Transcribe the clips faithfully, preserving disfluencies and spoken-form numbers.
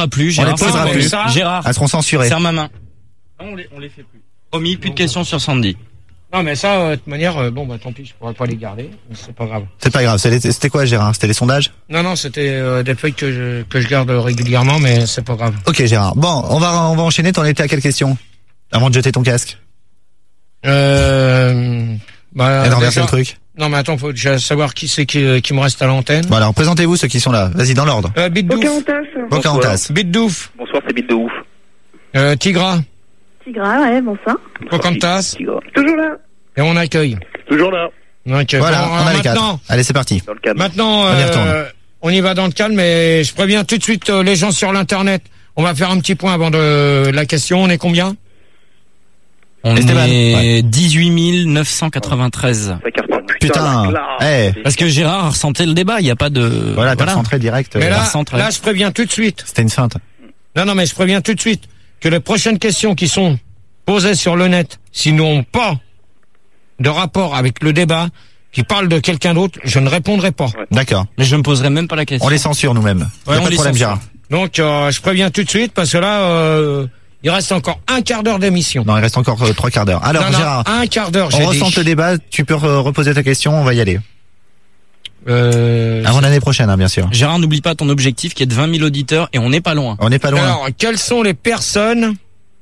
fera plus, On les Gérard. posera c'est plus. ça. Gérard, Elles seront censurées. serre ma main. Non, on les, on les fait plus. Promis, plus de questions sur Sandy. Non, mais ça, euh, de toute manière, euh, bon, bah, tant pis, je pourrais pas les garder. Mais c'est pas grave. C'est pas grave. C'était c'était quoi, Gérard? C'était les sondages? Non, non, c'était euh, des feuilles que je, que je garde régulièrement, mais c'est pas grave. Ok, Gérard. Bon, on va, on va enchaîner. T'en étais à quelle question? Avant de jeter ton casque. Euh, bah, Et de renverser déjà- le truc. Non, mais attends, faut déjà savoir qui c'est qui, qui me reste à l'antenne. Bon, alors, présentez-vous ceux qui sont là. Vas-y, dans l'ordre. Euh, Bite Douf. Pocahontas. Bite Douf. Bonsoir, c'est Bite de Ouf. Euh, Tigra. Tigra, ouais, bonsoir. Pocahontas. Toujours là. Et on accueille. Toujours là. Donc, Voilà, bon, on alors a les quatre. maintenant, Allez, c'est parti. Dans le cadre. maintenant, On y retourne. euh, on y va dans le calme, mais je préviens tout de suite euh, les gens sur l'internet. On va faire un petit point avant de la question. On est combien? On Esteban. est Ouais. dix-huit mille neuf cent quatre-vingt-treize. Ça cartonne. Putain. la Eh. classe. Parce que Gérard a ressenté le débat, il n'y a pas de... Voilà, t'as rentré direct. Mais euh, là, recentré. là, je préviens tout de suite. C'était une feinte. Non, non, mais je préviens tout de suite que les prochaines questions qui sont posées sur le net, s'ils n'ont pas de rapport avec le débat, qui parlent de quelqu'un d'autre, je ne répondrai pas. D'accord. Mais je me poserai même pas la question. On les censure nous-mêmes. Ouais, Y a on pas de les problème, censure. Gérard. Donc, euh, je préviens tout de suite parce que là, euh, il reste encore un quart d'heure d'émission. Non, il reste encore euh, trois quarts d'heure. Alors, Non, non, Gérard, un quart d'heure, on j'ai ressent dit. le débat. Tu peux re- reposer ta question. On va y aller. Euh, Avant l'année prochaine, hein, bien sûr. Gérard, n'oublie pas ton objectif qui est de vingt mille auditeurs et on n'est pas loin. On n'est pas loin. Alors, quelles sont les personnes,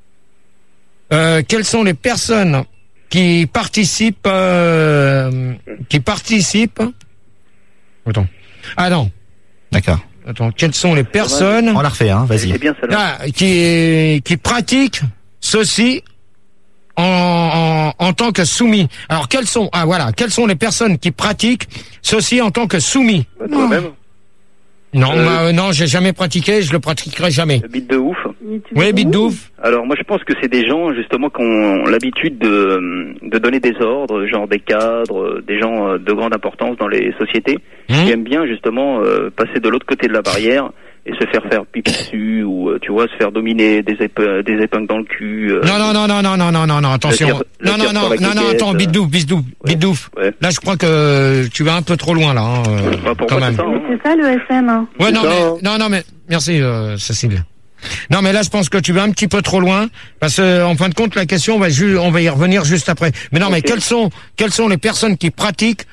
euh, quelles sont les personnes qui participent, euh, qui participent, attends, ah non, D'accord. attends, quelles sont les personnes On la refait, hein. Vas-y. C'est bien celle-là. ah, qui, qui pratiquent ceci en, en, en tant que soumis. Alors, quelles sont, ah voilà, quelles sont les personnes qui pratiquent ceci en tant que soumis? Bah, toi-même. Non, Euh, bah, euh, non, j'ai jamais pratiqué, je le pratiquerai jamais. Bite de Ouf. Oui, Bite Douf. Alors moi je pense que c'est des gens justement qui ont l'habitude de, de donner des ordres, genre des cadres, des gens euh, de grande importance dans les sociétés, Mmh. qui aiment bien justement euh, passer de l'autre côté de la barrière et se faire faire pipi dessus ou euh, tu vois se faire dominer des, ép- des épingles dans le cul. euh, Non, non, non, non, non, non, non, non, non, attention. tir- le Non, non, tir non, sur la non, non, quéquette, attends, euh, Bite Douf, Bite Douf, Bite Douf. Ouais. Là, je crois que tu vas un peu trop loin, là, hein, euh, Bah, pour quand moi même. c'est ça. Mais hein. c'est ça le S M. Hein. Ouais, C'est non, ça, mais, hein. non, non, mais, merci, euh, Cécile. Non, mais là, je pense que tu vas un petit peu trop loin, parce que, en fin de compte, la question, on va, ju- on va y revenir juste après. Mais non, mais Ok. quelles sont, quelles sont les personnes qui pratiquent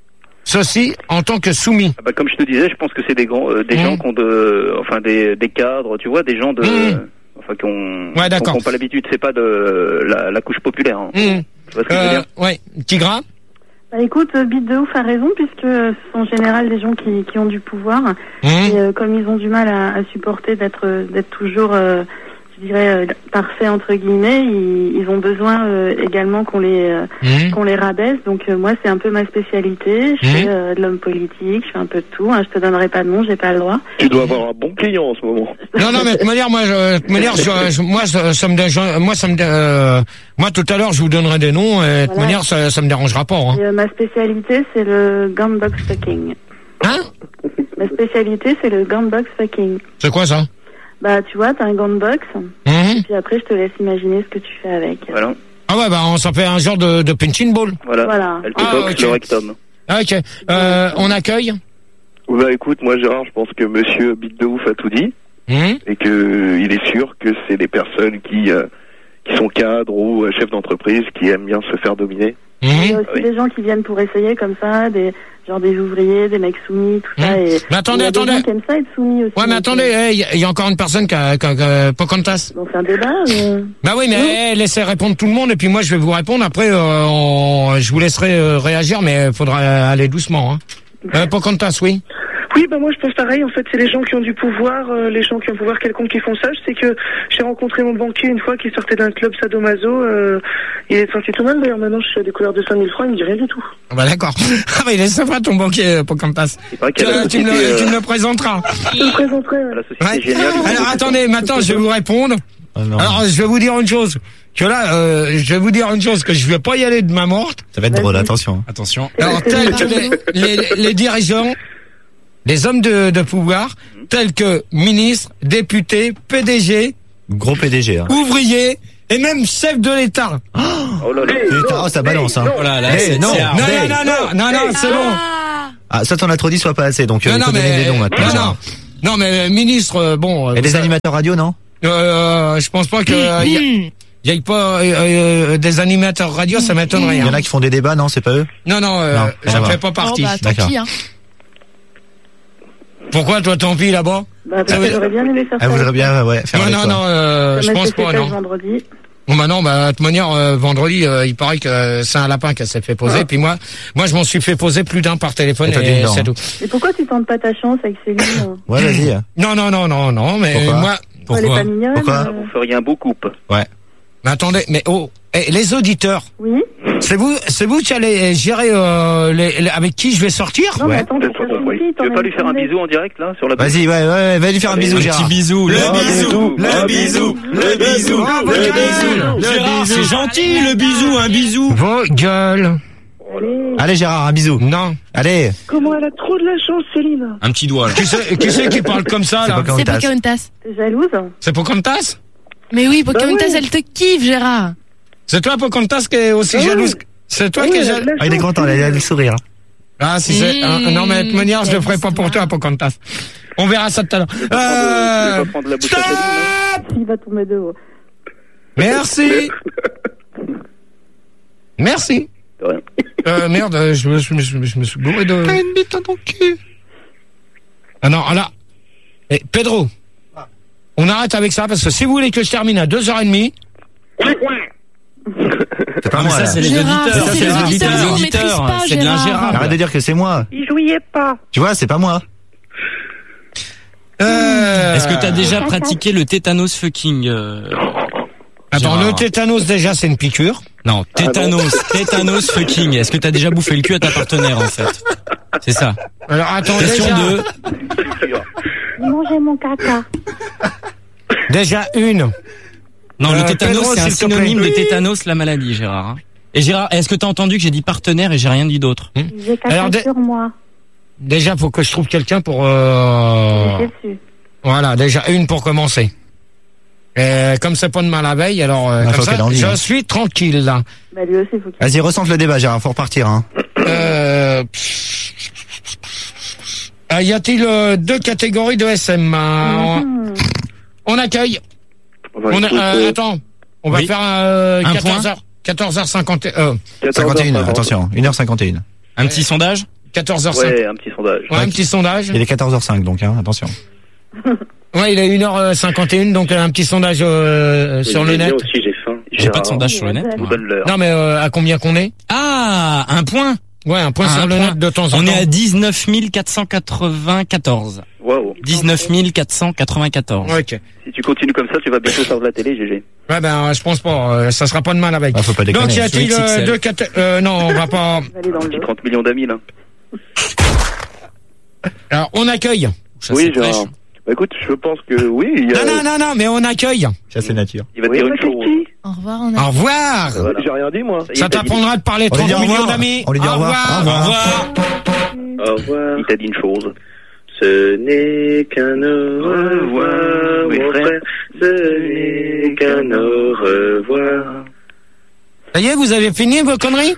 ceci en tant que soumis? Ah bah, comme je te disais, je pense que c'est des grands, euh, des Mmh. gens qui ont de, enfin des, des cadres, tu vois, des gens de, Mmh. enfin qui ont, Ouais, d'accord. qui ont pas l'habitude, c'est pas de la, la couche populaire. Hein. Hum. Tu vois ce que je veux Euh, dire? ouais, Tigra? Bah écoute, euh, Bite de Ouf a raison, puisque euh, ce sont en général des gens qui, qui ont du pouvoir. Hum. Et euh, comme ils ont du mal à, à supporter d'être euh, d'être toujours, euh, je dirais, euh, parfaits entre guillemets, ils, ils ont besoin euh, également qu'on les euh, Hum. qu'on les rabaisse. Donc euh, moi, c'est un peu ma spécialité. Je Mhm. fais euh, de l'homme politique, je fais un peu de tout. Hein. Je te donnerai pas de nom, j'ai pas le droit. Tu dois avoir un bon client en ce moment. Non, non, mais de toute manière, moi, je, de toute manière, je, je- moi, ça, ça me, dérange- moi, ça me, dé- euh, moi, tout à l'heure, je vous donnerai des noms, et de toute Voilà. manière, ça, ça me dérangera pas, hein. Et, euh, ma spécialité, c'est le gunbox fucking. Hein? Ma spécialité, c'est le gunbox fucking. C'est quoi ça? Bah, tu vois, t'as un gunbox, Mhm. puis après, je te laisse imaginer ce que tu fais avec. Voilà, Ah ouais, bah, on s'en fait un genre de, de punching ball. voilà. Voilà. Elle te Ah, boxe ok. le rectum. Ah, ok. Euh, on accueille? Bah écoute, moi Gérard, je pense que Monsieur Bite de Ouf a tout dit Mhm. et que euh, il est sûr que c'est des personnes qui euh, qui sont cadres ou euh, chefs d'entreprise qui aiment bien se faire dominer. Il y a Mhm. aussi oui. des gens qui viennent pour essayer comme ça, des genre des ouvriers, des mecs soumis, tout ça. Hum. Et Mais attendez, il y a des attendez. gens qui aiment ça être soumis aussi. Ouais, mais donc, attendez, euh, il y, y a encore une personne qui a, qui a, qui a Pocahontas. Donc c'est un débat. euh. Bah oui, mais eh, laissez répondre tout le monde, et puis moi, je vais vous répondre. Après, euh, on- je vous laisserai euh, réagir, mais il faudra aller doucement, hein. Euh, Pocahontas, oui. Oui, bah moi je pense pareil. En fait, c'est les gens qui ont du pouvoir, euh, les gens qui ont un pouvoir quelconque qui font ça. Je sais que j'ai rencontré mon banquier une fois qui sortait d'un club sadomaso. Euh, il est sorti tout mal d'ailleurs. Maintenant, je suis à des couleurs de cinq mille francs. Il me dit rien du tout. Ah bah d'accord. Ah bah il est sympa ton banquier, euh, Pocahontas. Il paraît Tu, qu'il y a la tu me, société, le- tu euh, me le présenteras. Je le présenterai. ouais. la société Ouais. géniale. Alors attendez, maintenant je vais vous répondre. Oh, non. Alors je vais vous dire une chose. Que là, euh, je vais vous dire une chose, que je vais pas y aller de ma morte. Ça va être drôle, attention. Attention. Alors tels que les, les, les dirigeants, les hommes de, de pouvoir, tels que ministres, députés, P D G, Gros P D G, hein. ouvriers et même chefs de l'État. Oh là là. Putain, oh, ça balance, hein. Oh là là, Eh, c'est non. c'est hard. Non, Hey. non, non, non, non, non, c'est bon. Ah, soit on a trop dit, soit pas assez, donc, euh, Non, il non, faut donner mais, des noms maintenant. non, non. Non, mais ministre, euh, bon. Et vous des savez- animateurs radio, non? Euh, je pense pas que euh, y, a, y ait pas euh, euh, des animateurs radio, ça m'étonnerait. Il y Hein. en a qui font des débats, non? C'est pas eux? Non, non, euh, Non, ça ça ne va. fait pas partie. Oh, bah, tant D'accord. pis, hein. Pourquoi toi tant pis là-bas? Bah, parce que j'aurais bien aimé faire Elle ça. voudrait bien, ouais, faire Non, avec non, toi. non, euh, Ça je m'a pense fait pas, fait non. vendredi. Bon, bah non, bah, de toute manière, euh, vendredi, euh, il paraît que euh, c'est un lapin qui s'est fait poser. Ah. Puis moi, moi, je m'en suis fait poser plus d'un par téléphone Et toi, et, dis donc. c'est tout. Et pourquoi tu tentes pas ta chance avec Céline? euh Ouais, vas-y. Non, non, non, non, non, mais Pourquoi moi, Elle est Pourquoi pas mignonne? Pourquoi euh Vous feriez un beau couple. Ouais. mais attendez, mais oh, eh, les auditeurs, Oui? c'est vous, c'est vous qui allez gérer euh, les, les- avec qui je vais sortir? Non, mais Ouais. attends, Peut-être c'est pas compris. gentil, Tu veux t'en pas as lui faire un une bisou en direct, là, sur la bouche? Vas-y, ouais, ouais, va lui faire un bisou, Un Gérard. petit bisou, le Le bisou, le bisou, le bisou, Ah, le votre bisou. gueule. Gérard, c'est gentil, le bisou, un bisou. Vos gueules. Allez, Allez, Gérard, un bisou. Non. Allez. Comment elle a trop de la chance, Céline. Un petit doigt, là. Qui c'est, qui c'est qui parle comme ça, C'est là? pas comme C'est tasse. Pocahontas. t'es jalouse? C'est Pocahontas? Mais oui, Pocahontas, Bah ouais. elle te kiffe, Gérard. C'est toi, Pocahontas, qui est aussi Ah oui. jalouse? que- C'est toi Ah qui oui, es elle a jalouse? de la Ah, il est chance, content, il a Céline. le sourire. Ah, si c'est, Mmh, ah, non, mais de toute manière, je le ferai pas pour toi, Pocahontas. On verra ça tout à l'heure. Tu veux pas prendre- tu veux Euh, pas prendre la bouche à Céline, hein Il va tomber de haut. merci. Merci. De rien. Euh, merde, euh, je me, je me, je me, je me suis bourré de... T'as une bite dans ton cul. Ah non, là. Eh, Pedro. On arrête avec ça, parce que si vous voulez que je termine à deux heures trente, C'est pas Ah, mais moi, ça, là. c'est les Gérard, auditeurs. ça, C'est c'est les les auditeurs. auditeurs, on Les maîtrise auditeurs. pas, C'est de Gérard. l'ingérable. Arrête de dire que c'est moi. Il jouiait pas. Tu vois, c'est pas moi. euh... Est-ce que t'as déjà pratiqué le tétanos fucking euh... Attends, Gérard. le tétanos, déjà, c'est une piqûre. Non, tétanos, tétanos fucking. Est-ce que t'as déjà bouffé le cul à ta partenaire, en fait? C'est ça. Alors, attends, Question déjà, deux. Mangez mon caca. déjà une. Non, Euh, le tétanos, Pedro, c'est un s'il te plaît. synonyme de tétanos, la maladie, Gérard. hein. Et Gérard, est-ce que t'as entendu que j'ai dit partenaire et j'ai rien dit d'autre? J'ai caca Alors, de- sur moi. Déjà, faut que je trouve quelqu'un pour... Euh... J'étais dessus. Voilà, déjà une pour commencer. Et comme c'est pas de mal la veille, alors euh, Ah, comme faut ça, qu'elle en dise, je hein. suis tranquille là. Bah, lui aussi, faut qu'il. Vas-y, ressente le débat, Gérard, faut repartir, hein. Euh... euh, y a-t-il euh, deux catégories de S M? Euh, Mhm. On accueille. Enfin, On a, écoute, euh, euh, attends, on va Oui. faire euh, Un quatorze heures, quatorze heures cinquante, euh, cinquante et un, quatorze heures attention, une heure cinquante et un. Un petit sondage? quatorze heures cinquante. Ouais, un petit sondage. Ouais, un petit sondage. Il est quatorze heures cinq, donc, hein, attention. Ouais, il est une heure cinquante et un, donc un petit sondage euh, sur le net. aussi, j'ai faim. J'ai pas de sondage sur le net. Gérard. moi. Donne-leur. Non, mais euh, à combien qu'on est? Ah, un point. Ouais, un point Ah, sur un le point. net de temps en temps. On est à dix-neuf mille quatre cent quatre-vingt-quatorze. Waouh. dix-neuf mille quatre cent quatre-vingt-quatorze. Ok. Si tu continues comme ça, tu vas bientôt faire de la télé, G G. Ouais, ben, je pense pas. euh, ça sera pas de mal avec. Ah, faut pas déconner. Donc, y a-t-il Sur X X L. euh, deux caté- euh, non, on va pas. Il va aller dans le Petit dos. trente millions d'amis, là. Alors, on accueille. Ça, Oui, c'est Gérard. fraîche. Bah écoute, je pense que oui. Il y a... Non, non, non, non, mais on accueille. Ça, c'est nature. Il va te Oui, dire on une a chose. qui Au revoir, on Au a. revoir. Voilà. J'ai rien dit, moi. Ça y est, Ça il t'a dit- t'apprendra de parler On lui trente dit au millions revoir. d'amis. On lui dit au revoir. Au Au revoir. revoir. Au revoir. Il t'a dit une chose. Ce n'est qu'un au revoir, Oui, mon frère. frère. Ce n'est qu'un au revoir. Ça y est, vous avez fini vos conneries?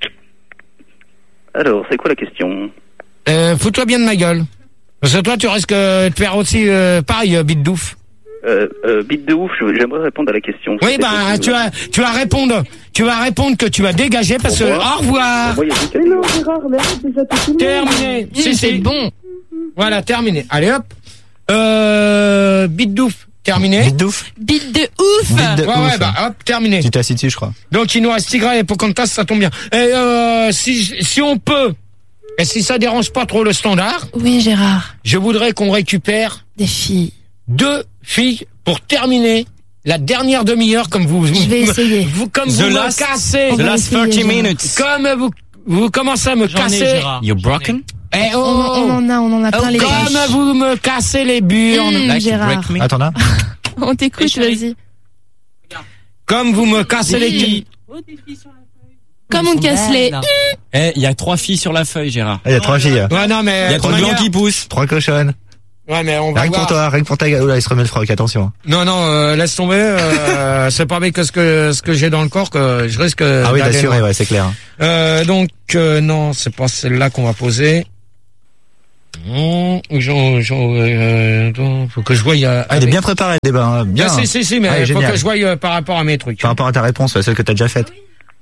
Alors, c'est quoi la question? Euh, fous-toi bien de ma gueule. Parce que toi, tu risques euh, de faire aussi euh, pareil, euh, bite d'ouf. Euh, euh, bite de ouf, je- j'aimerais répondre à la question. Oui, C'est bah, possible. tu vas, tu vas répondre, tu vas répondre que tu vas dégager parce que, Pour moi. au revoir. Moi, il y a deux Mais non, catégories. Gérard, mais arrête déjà tout le monde. Terminé. Mmh, Si, c'est si. bon. Voilà, terminé. Allez, hop. Euh, bite d'ouf. Terminé. Vite douf. Bite de ouf. Bite de Ouais, ouf. ouais, bah, hop, terminé. Tu t'es assis dessus, je crois. Donc, il nous reste Tigra et Pocahontas, ça tombe bien. Et, euh, si, si on peut, et si ça dérange pas trop le standard, Oui, Gérard. je voudrais qu'on récupère Des filles. deux filles pour terminer la dernière demi-heure comme vous, Je vais vous, essayer. vous comme The vous me last- cassez. On The va last essayer, thirty Gérard. minutes. Comme vous, vous commencez à me J'en ai, casser. Gérard. You're broken? Eh, oh, On, on en a, on en a plein les comme poches. vous me cassez les burnes. Mmh, Like you Gérard. break me? Attends, là. On t'écoute, Et chérie. vas-y. Comme vous me cassez les Oui. couilles. Comme on te casse les. Eh, il y a trois filles sur la feuille, Gérard. Ah, il y a trois filles. Ouais, non, mais. Il y a de trois toute blancs manière- qui poussent. Trois cochonnes. Ouais, mais on va Rien que voir. pour toi, rien que pour ta gueule. Oh là, il se remet le froc, attention. Non, non, euh, laisse tomber. Euh, c'est pas avec ce que ce que j'ai dans le corps que je risque. Ah oui, d'aller d'assurer, loin. ouais, c'est clair. Euh, donc euh, non, c'est pas celle-là qu'on va poser. Mmh, j'en, j'en, euh, faut que je voie. Euh, Ah, il est bien préparé le débat, hein. Bien. Ah, si, si, si, mais Ah, faut génial. que je voie euh, par rapport à mes trucs. Par rapport à ta réponse, ouais, celle que t'as déjà faite.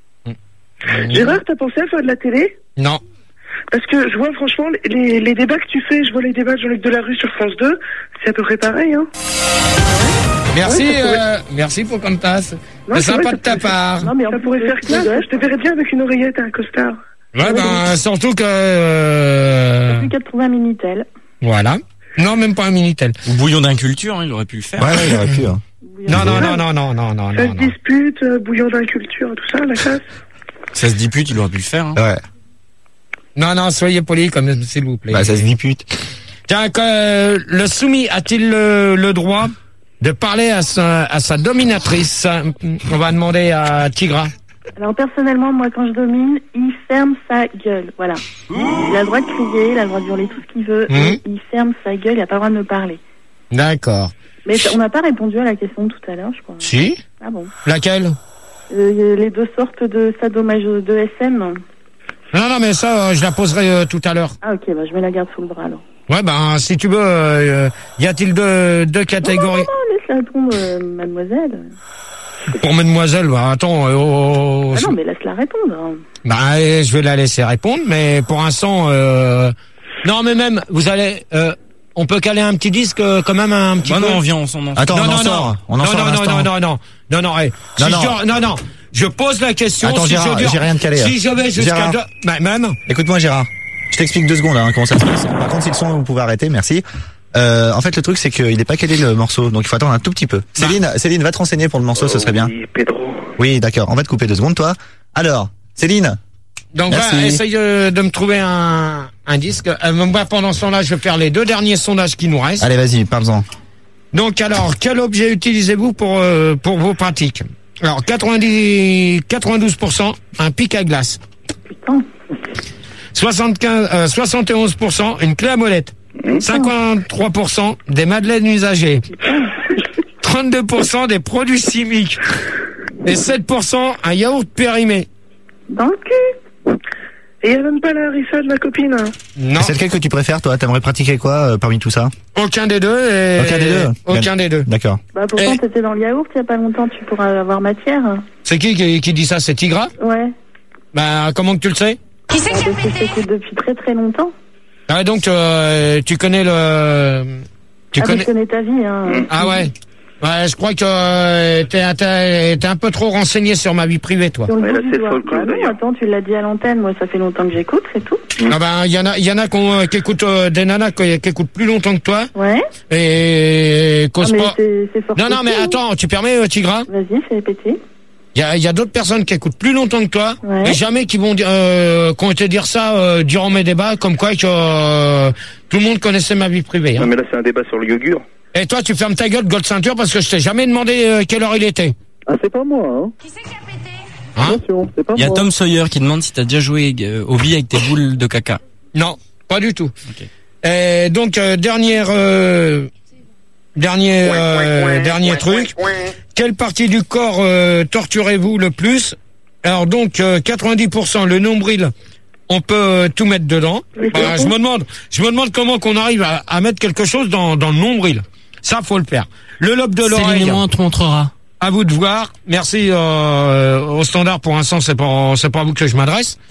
Gérard, t'as pensé à faire de la télé? Non. Parce que je vois franchement les, les débats que tu fais, je vois les débats de Jean-Luc Delarue sur France deux, c'est à peu près pareil, hein. Merci, Ouais, ça pourrait- euh, merci pour comme tasse. Non, C'est c'est sympa vrai, de ça ta pourrait part. Non, mais en Ça plus, pourrait euh, faire classe, ouais. je te verrais bien avec une oreillette et un costard. Ouais, ben, surtout que, euh, Plus qu'à trouver un Minitel. voilà. Non, même pas un Minitel. Ou bouillon d'inculture, hein, il aurait pu le faire. Ouais, ouais, il aurait pu, hein. Non, non, non, non, non, non, non, Ça non, se non. dispute, euh, bouillon d'inculture, tout ça, la classe. Ça se dispute, il aurait pu le faire. Hein. Ouais. Non, non, soyez polis comme s'il vous plaît. Bah, ça se dispute. Tiens, que, euh, le soumis a-t-il le, le droit de parler à sa, à sa dominatrice? On va demander à Tigra. Alors personnellement, moi quand je domine, il ferme sa gueule. Voilà. Il a le droit de crier, il a le droit de hurler tout ce qu'il veut, Mmh. mais il ferme sa gueule, il a pas le droit de me parler. D'accord. Mais ça- on n'a pas répondu à la question de tout à l'heure, je crois. Si? Ah bon. Laquelle? Euh, les deux sortes de sadomaso de S M. Non, non, mais ça, euh, je la poserai euh, tout à l'heure. Ah ok, bah je mets la garde sous le bras alors. Ouais, ben, si tu veux, euh, y a-t-il deux, deux Non, catégories? non, non, laisse-la répondre, euh, mademoiselle. Pour mademoiselle, bah, attends, euh, oh, Ah non, mais laisse-la répondre. hein. bah, euh, je vais la laisser répondre, mais pour l'instant, euh, non, mais même, vous allez, euh, on peut caler un petit disque, euh, quand même, un petit Bah peu. non, on vient, on s'en en Attends, non, on en non, sort. non, On en non, sort non, à non, l'instant. non, non, non, non, non, hey, Non, si non. je- non, non, je pose la question. Attends, si Gérard, je dure- j'ai rien de calé, Si je vais jusqu'à Gérard. deux, bah, même. Écoute-moi, Gérard. Je t'explique deux secondes, hein, comment ça se passe. Par contre, si le son, vous pouvez arrêter, merci. Euh, en fait, le truc, c'est qu'il n'est pas calé le morceau, donc il faut attendre un tout petit peu. Céline, Céline, va te renseigner pour le morceau, ce serait bien. Oui, Pedro. Oui, d'accord. On va te couper deux secondes, toi. Alors, Céline. Donc, Merci. voilà, essaye de, de me trouver un, un disque. Euh, moi, pendant ce temps-là, je vais faire les deux derniers sondages qui nous restent. Allez, vas-y, parle-en. Donc, alors, quel objet utilisez-vous pour, euh, pour vos pratiques? Alors, quatre-vingt-dix, quatre-vingt-douze pour cent, un pic à glace. Putain. soixante-quinze, euh, soixante et onze pour cent, une clé à molette. cinquante-trois pour cent, des madeleines usagées. trente-deux pour cent, des produits chimiques. Et sept pour cent, un yaourt périmé. Dans le cul. Et il n'y a même pas la harissa de ma copine. hein. Non, C'est lequel que tu préfères, toi? T'aimerais pratiquer quoi, euh, parmi tout ça? aucun des deux. Et... Aucun des deux? Aucun des deux. D'accord. Bah pourtant Eh. t'étais dans le yaourt il y a pas longtemps, tu pourras avoir matière. C'est qui, qui qui dit ça? C'est Tigra? Ouais. Bah, comment que tu le sais? Bah, parce que je t'écoute depuis très très longtemps. Ah, donc, euh, tu connais le... Tu ah, mais connais... je connais ta vie, hein. Ah ouais. Ouais, je crois que euh, t'es, t'es, t'es un peu trop renseigné sur ma vie privée, toi. Sur le Ouais, bout là, du c'est doigt. folklore, Bah non, d'ailleurs. attends, tu l'as dit à l'antenne, moi ça fait longtemps que j'écoute, c'est tout. Ah ben, il y en a, il y en a qu'on, euh, qui écoutent euh, des nanas qui, qui écoutent plus longtemps que toi Ouais. et Ah, causent mais pas. c'est c'est fort. Non, non, mais possible. attends, tu permets, euh, Tigra? Vas-y, fais répéter. Il y a, il y a d'autres personnes qui écoutent plus longtemps que toi Ouais. et jamais qui vont dire, euh, qui ont été dire ça euh, durant mes débats, comme quoi que euh, tout le monde connaissait ma vie privée. Hein. Non, mais là, c'est un débat sur le yogur. Et toi, tu fermes ta gueule, Gold Ceinture, parce que je t'ai jamais demandé euh, quelle heure il était. Ah, c'est pas moi, hein. Hein? Attention, c'est pas Il y a moi. Tom Sawyer qui demande si t'as déjà joué euh, au billes avec tes boules de caca. Non, pas du tout. Ok. Et donc euh, dernière euh, dernier euh, dernier truc. Quelle partie du corps euh, torturez-vous le plus? Alors donc euh, quatre-vingt-dix pour cent le nombril. On peut euh, tout mettre dedans. Oui, Bah, je me demande, je me demande comment qu'on arrive à, à mettre quelque chose dans, dans le nombril. Ça, faut le faire. Le lobe de Céline l'oreille. et moi, on te montrera. À vous de voir. Merci euh, au standard. Pour l'instant, c'est pas c'est pas à vous que je m'adresse.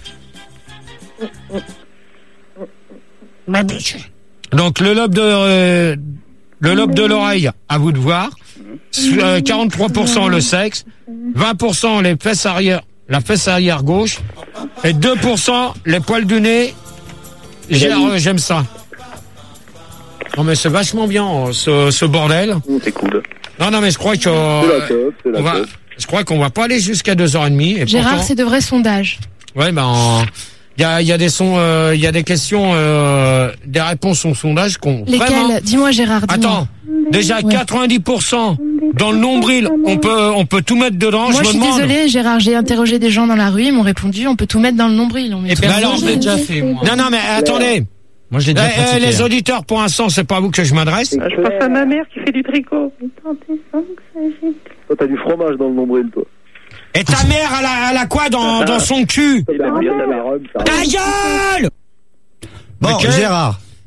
Donc le lobe de euh, le lobe de l'oreille, à vous de voir. Euh, quarante-trois pour cent le sexe, vingt pour cent les fesses arrière, la fesse arrière gauche, et deux pour cent les poils du nez. J'ai- euh, J'aime ça. Non mais c'est vachement bien euh, ce, ce bordel. C'est cool. Non non mais je crois que C'est la euh, teuf, c'est la on va, teuf. je crois qu'on va pas aller jusqu'à deux heures et demie. Et Gérard, pourtant- c'est de vrais sondages. Ouais, ben, il y a, il y a des sons, euh, il y a des questions, euh, des réponses au sondage qu'on Lesquels? vraiment. Dis-moi, Gérard, dis-moi. Attends, déjà Ouais. quatre-vingt-dix pour cent dans le nombril, on peut, on peut tout mettre dedans. Moi, je je me suis demande. désolée, Gérard, j'ai interrogé des gens dans la rue, ils m'ont répondu, on peut tout mettre dans le nombril. On met Et tout ben dans le alors, je nombril. l'ai déjà fait, moi. Non, non, mais attendez. Moi, je l'ai Eh, déjà eh, pratiqué. les hein. auditeurs, pour l'instant, c'est pas à vous que je m'adresse. Ah, je pense à ma mère qui fait du tricot. Toi, t'as du fromage dans le nombril, toi. Et ta mère, elle a, elle a quoi dans, dans son cul? Ça, Il aime bien ta mère. rhum, ça. Ta gueule! Bon, Ok. Gérard.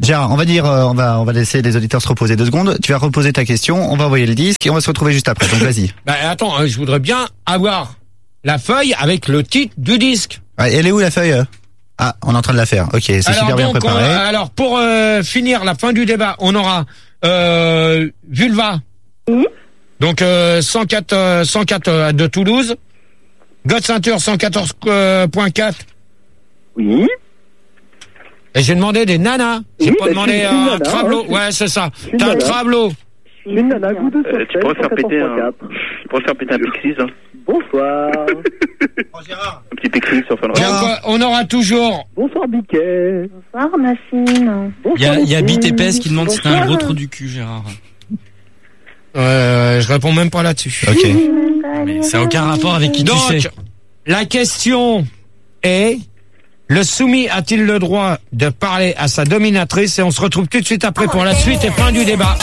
Gérard, on va dire, euh, on va, on va laisser les auditeurs se reposer deux secondes. Tu vas reposer ta question, on va envoyer le disque et on va se retrouver juste après. Donc vas-y. Bah attends, hein, je voudrais bien avoir la feuille avec le titre du disque. Ouais, elle est où la feuille? Ah, on est en train de la faire. Ok, c'est alors, super bien donc, préparé. on- alors pour euh, finir la fin du débat, on aura euh, Vulva. Oui. Donc euh, cent quatre, euh, cent quatre euh, de Toulouse. God Ceinture cent quatorze point quatre. Oui. Et j'ai demandé des nanas. J'ai Oui, pas bah, demandé je suis une un nana, travelot. hein, je- Ouais, c'est ça. suis une T'as un nana. travelot. Une nana, goût de Euh, sorcière, tu pourrais faire péter un, cent quatorze point quatre. tu pourrais faire péter un Pixies, hein. Bonsoir. Un petit Pixies sur Fun Donc, Radio. euh, on aura toujours. Bonsoir, Biquet. Bonsoir, Massine. Il y a, il y a Bonsoir, Bit et Pes Lucie. qui demande si t'as un gros trou du cul, Gérard. Euh, je réponds même pas là-dessus. Ok. Mais ça n'a aucun rapport avec qui tu Donc, sais. la question est, le soumis a-t-il le droit de parler à sa dominatrice? Et on se retrouve tout de suite après pour la suite et fin du débat.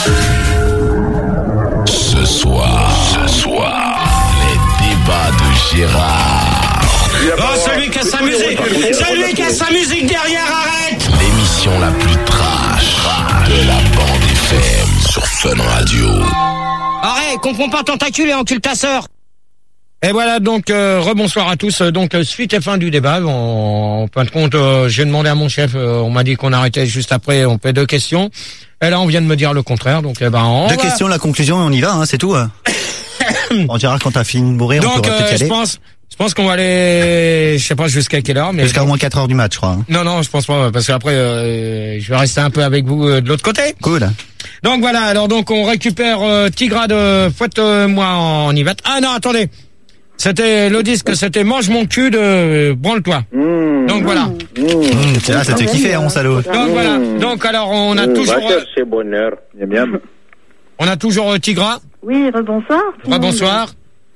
Ce soir, ce soir, les débats de Gérard. Oh, celui qui a sa musique, celui qui a sa musique derrière, arrête! L'émission la plus trash de la bande F M sur Fun Radio. Arrête, comprends pas, tentacule et encule ta sœur! Et voilà, donc, euh, rebonsoir à tous. Donc, euh, suite et fin du débat. En, en fin de compte, euh, j'ai demandé à mon chef, euh, on m'a dit qu'on arrêtait juste après, on fait deux questions. Et là, on vient de me dire le contraire, donc, eh ben, on Deux va- questions, la conclusion, on y va, hein, c'est tout. hein. Bon, Gérard, quand t'as fini de mourir, on Donc, pourra euh, peut-être y je aller. pense, je pense qu'on va aller, je sais pas jusqu'à quelle heure, mais. Jusqu'à au moins quatre heures du match, je crois. hein. Non, non, je pense pas, parce qu'après, euh, je vais rester un peu avec vous euh, de l'autre côté. Cool. Donc voilà, alors donc on récupère euh, Tigra de Fouette-moi en Yvette. Ah non, attendez. C'était le disque, c'était Mange mon cul de euh, Branle-toi. Mmh. Donc voilà. Mmh. Mmh, c'est là, ça te kiffait, hein, mon salaud. Donc voilà. Donc alors on a Mmh, toujours va euh, chercher bonheur. Miam, miam. on a toujours euh, Tigra. Oui, rebonsoir. tout le monde. Bonsoir.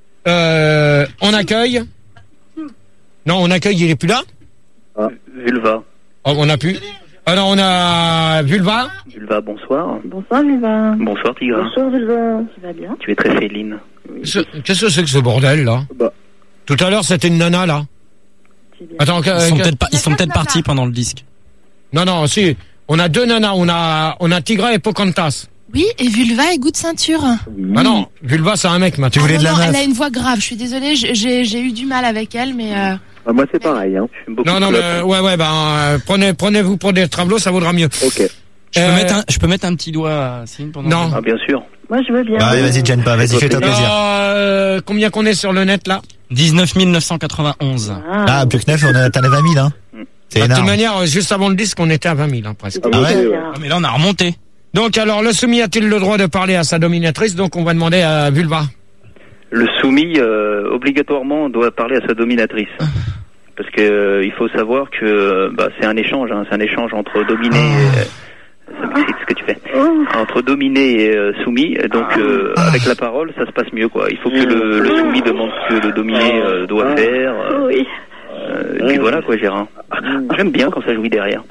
Euh, on accueille. Non, on accueille, il est plus là. Vulva. Oh, on a plus. Alors on a Vulva. Vulva, bonsoir. Bonsoir, Viva. Bonsoir, Tigra. Bonsoir, Viva. Tu vas bien? Tu es très féline. Ce- Qu'est-ce que c'est que ce bordel là? Bah. Tout à l'heure c'était une nana là. C'est bien. Attends, que- Ils sont que- peut-être pas, ils sont peut-être partis pendant le disque. non non, si. On a deux nanas, on a on a Tigra et Pocahontas. Oui, et Vulva et goût de ceinture. Ah non, Vulva c'est un mec maintenant. Tu voulais Ah de non, la non, meuf. elle a une voix grave, je suis désolée, j'ai- j'ai j'ai eu du mal avec elle, mais... Euh... Ah, moi, c'est pareil, hein. J'aime beaucoup Non non, le mais, club. ouais ouais, ben euh, prenez prenez-vous pour des travelots, ça vaudra mieux. Ok. Je peux Euh, mettre un, je peux mettre un petit doigt à Céline pendant Non. le débat Ah, bien sûr. Moi, je veux bien. Bah, allez, vas-y, te gêne pas, vas-y, fais-toi plaisir. Euh, combien qu'on est sur le net là? dix-neuf mille neuf cent quatre-vingt-onze. Ah, Ah, plus que neuf, on a, t'en as vingt mille, hein. C'est Bah, de toute énorme. manière, euh, juste avant le disque, on était à vingt mille hein, presque. c'était Ah ouais déjà Ouais. bien. Ah, mais là, on a remonté. Donc alors, le soumis a-t-il le droit de parler à sa dominatrice? Donc on va demander à Vulva. Le soumis, euh, obligatoirement, doit parler à sa dominatrice. Parce que euh, il faut savoir que euh, bah, c'est un échange, hein, c'est un échange entre dominé et... euh, ça m'excite ce que tu fais. Entre dominé et euh, soumis, et donc euh, avec la parole, ça se passe mieux, quoi. Il faut que le, le soumis demande ce que le dominé euh, doit faire. euh, Oui. euh, et puis voilà, quoi, Gérard. J'aime bien quand ça jouit derrière.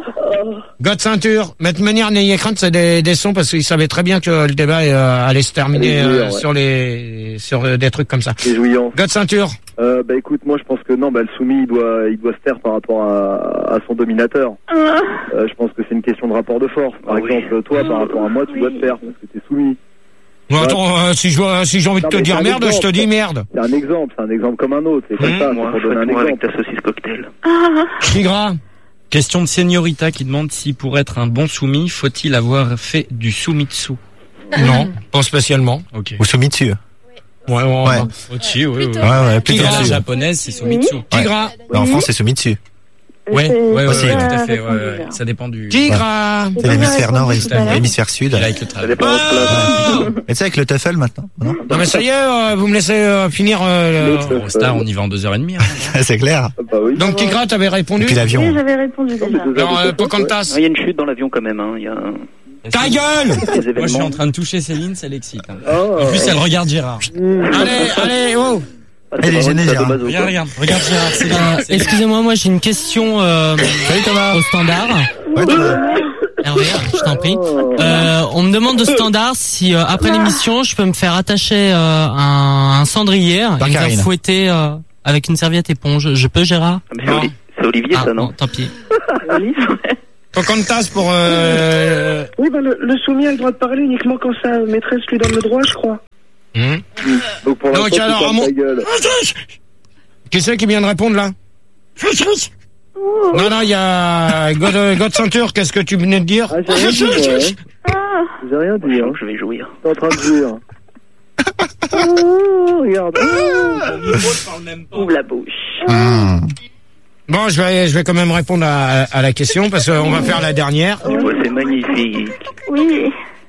God ceinture. Mais de toute manière, n'ayez crainte, c'est des, des sons parce qu'ils savaient très bien que le débat euh, allait se terminer Allez, euh, ouais. sur les sur euh, des trucs comme ça. Les jouillants. God ceinture. Euh, bah écoute, moi je pense que non, bah le soumis il doit, il doit se taire par rapport à, à son dominateur. Ah, Euh, je pense que c'est une question de rapport de force. Par Ah oui. exemple, toi par rapport à moi, tu dois te taire parce que t'es soumis. Bon, attends, euh, si je vois- si j'ai envie de Non, te mais dire c'est un merde, je te exemple. dis merde. C'est un exemple, c'est un exemple comme un autre. C'est comme Mmh, ça, Moi, c'est pour donner un faites-moi avec exemple. ta saucisse cocktail. ah. Tigra. Question de Señorita qui demande si pour être un bon soumis, faut-il avoir fait du soumitsu? Non, pas spécialement. Ok. Ou soumis dessus. Ouais, ouais, Ouais. Au-dessus, oui, oui. Plutôt. Ouais, ouais, plutôt Tigra, À la dessus. japonaise, c'est soumitsu. Tigra. Bah, en France, c'est soumis dessus. Ouais, ouais, ouais, Aussi. ouais, tout à Euh, fait. Ouais, répondu, ouais. là. Ça dépend du. Tigra. C'est l'hémisphère nord et Tout à l'heure. l'hémisphère sud. Et là, avec le Ça travail. dépend de votre place. Mais tu sais, avec le TOEFL maintenant. Non Non mais ça y est, euh, vous me laissez euh, finir. euh, Le- Bon, Star, on y va en deux heures et demie. hein. C'est clair. Ah, bah oui. Donc Tigra, t'avais répondu. Depuis l'avion. Oui, j'avais répondu Non, mais déjà. deux heures Alors, de euh, photo, ouais. Pocahontas. Ah, il y a une chute dans l'avion quand même. Hein. Il y a un... Ta gueule. des Moi, je suis événements. en train de toucher Céline, ça l'excite. hein. Oh. En plus, elle regarde Gérard. Allez, allez, oh. Ah, c'est Elle est vraiment gênée, une Gérard. sadomaso, Regarde, quoi. regarde, regarde Gérard. Céline, Euh, Céline. Excusez-moi, moi j'ai une question euh, Salut Thomas. au standard. Ouais, Thomas. Hervé, je t'en prie. Oh. Euh, on me demande au standard si euh, après l'émission je peux me faire attacher euh, un, un cendrier et me Karine. faire fouetter euh, avec une serviette éponge. Je peux, Gérard? Ah, mais c'est Oli- c'est Olivier, Ah, ça, non bon, tant pis. Olive, ouais. Pocahontas pour... Euh... Oui, bah, le, le soumis a le droit de parler uniquement quand sa maîtresse lui donne le droit, je crois. Hum. Donc pour Donc, l'instant, tu alors, fermes à mon- ta gueule. Qui c'est qui vient de répondre, là? Non, non, il y a God, God Ceinture, qu'est-ce que tu venais de dire? Ah, j'ai rien dit, moi, hein. J'ai rien dit, hein. Je vais jouir. T'es en train de jouir. Oh, regarde. Oh. Ouvre la bouche. Mmh. Bon, je vais, je vais quand même répondre à, à la question, parce qu'on va faire la dernière. Tu vois, c'est magnifique. Oui.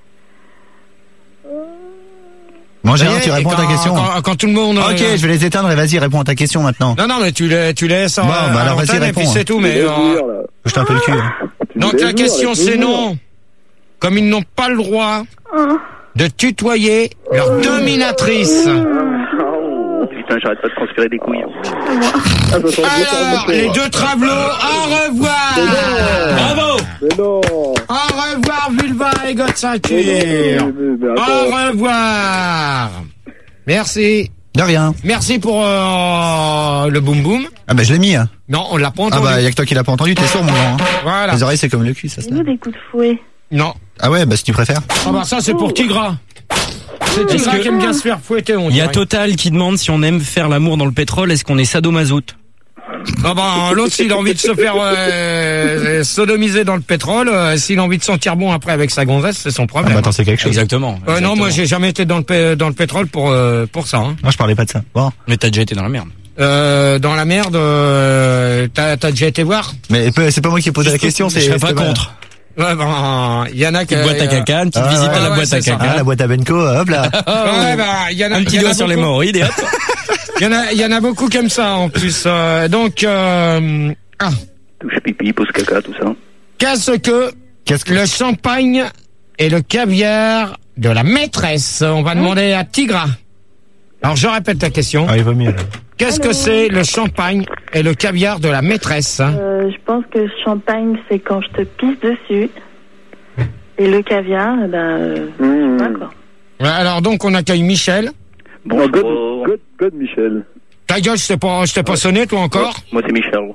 Bon, Gérard, Et tu réponds à ta quand- question. Quand, quand tout le monde... Ok, euh, je vais les éteindre et vas-y, réponds à ta question maintenant. Non, non, mais tu, la- tu laisses en Bon, bah, alors, vas-y, antenne et réponds, puis hein. c'est tout, mais... Tu euh, veux jouir, là. Je un peu le cul. hein. Tu donc veux la jouir, question laisse-nous c'est jouir. non. Comme ils n'ont pas le droit Oh. de tutoyer leur dominatrice. Putain, j'arrête pas de transpirer des couilles. Ah, ça sent bien Alors, par le les moteur. deux travelots, au revoir. Bravo. Mais non. Au revoir, Vulva et God Mais Ceinture. non, mais- mais Au attends. revoir. Merci. De rien. Merci pour euh, le boum boum. Ah bah je l'ai mis. hein. Non, on l'a pas Ah entendu. bah y a que toi qui l'as pas entendu, t'es sourd mon grand. hein. Voilà. Les oreilles c'est comme le cul, ça. ça. Nous des coups de fouet. Non. Ah ouais, bah si tu préfères. Ah bah ça c'est pour Tigra. C'est Tigra que- qui aime bien se faire fouetter, on Il y a dirait. Total qui demande si on aime faire l'amour dans le pétrole, est-ce qu'on est sadomasoute? Ah bah l'autre s'il a envie de se faire euh, sodomiser dans le pétrole, euh, s'il a envie de sentir bon après avec sa gonzesse, c'est son Ah problème. bah attends, c'est quelque chose. Exactement. Euh, exactement. non, moi j'ai jamais été dans le pé- dans le pétrole pour euh, pour ça. Hein. Moi je parlais pas de ça. Bon. Mais t'as déjà été dans la merde. Euh, dans la merde, euh, t'as t'as déjà été voir? Mais peu- c'est pas moi qui ai posé la question, c'est. Je serais pas c'est contre. Ouais, ben il y en a qui Petite boîte à caca, une petite Ah, visite ouais, à la ouais, boîte c'est à ça. Ah, caca. la boîte à Benko, hop là. Ouais, bah, il y en a Un petit il y en a doigt sur les beaucoup. hémorroïdes et hop. Il y en a il y en a beaucoup comme ça en plus. Euh, donc euh, ah, Touche pipi, pose caca, tout ça. qu'est-ce que Qu'est-ce que le champagne et le caviar de la maîtresse? On va demander à Tigra. Alors je répète la question. Ah, il vaut mieux là. Qu'est-ce que c'est le champagne et le caviar de la maîtresse? Euh, je pense que champagne, c'est quand je te pisse dessus. Et le caviar, eh ben, euh, je sais pas quoi. Ouais, alors donc on accueille Michel. Bon, Oh, God, oh, God, God, Michel. Ta gueule, je t'ai pas, je t'ai pas sonné toi encore. moi c'est Michel.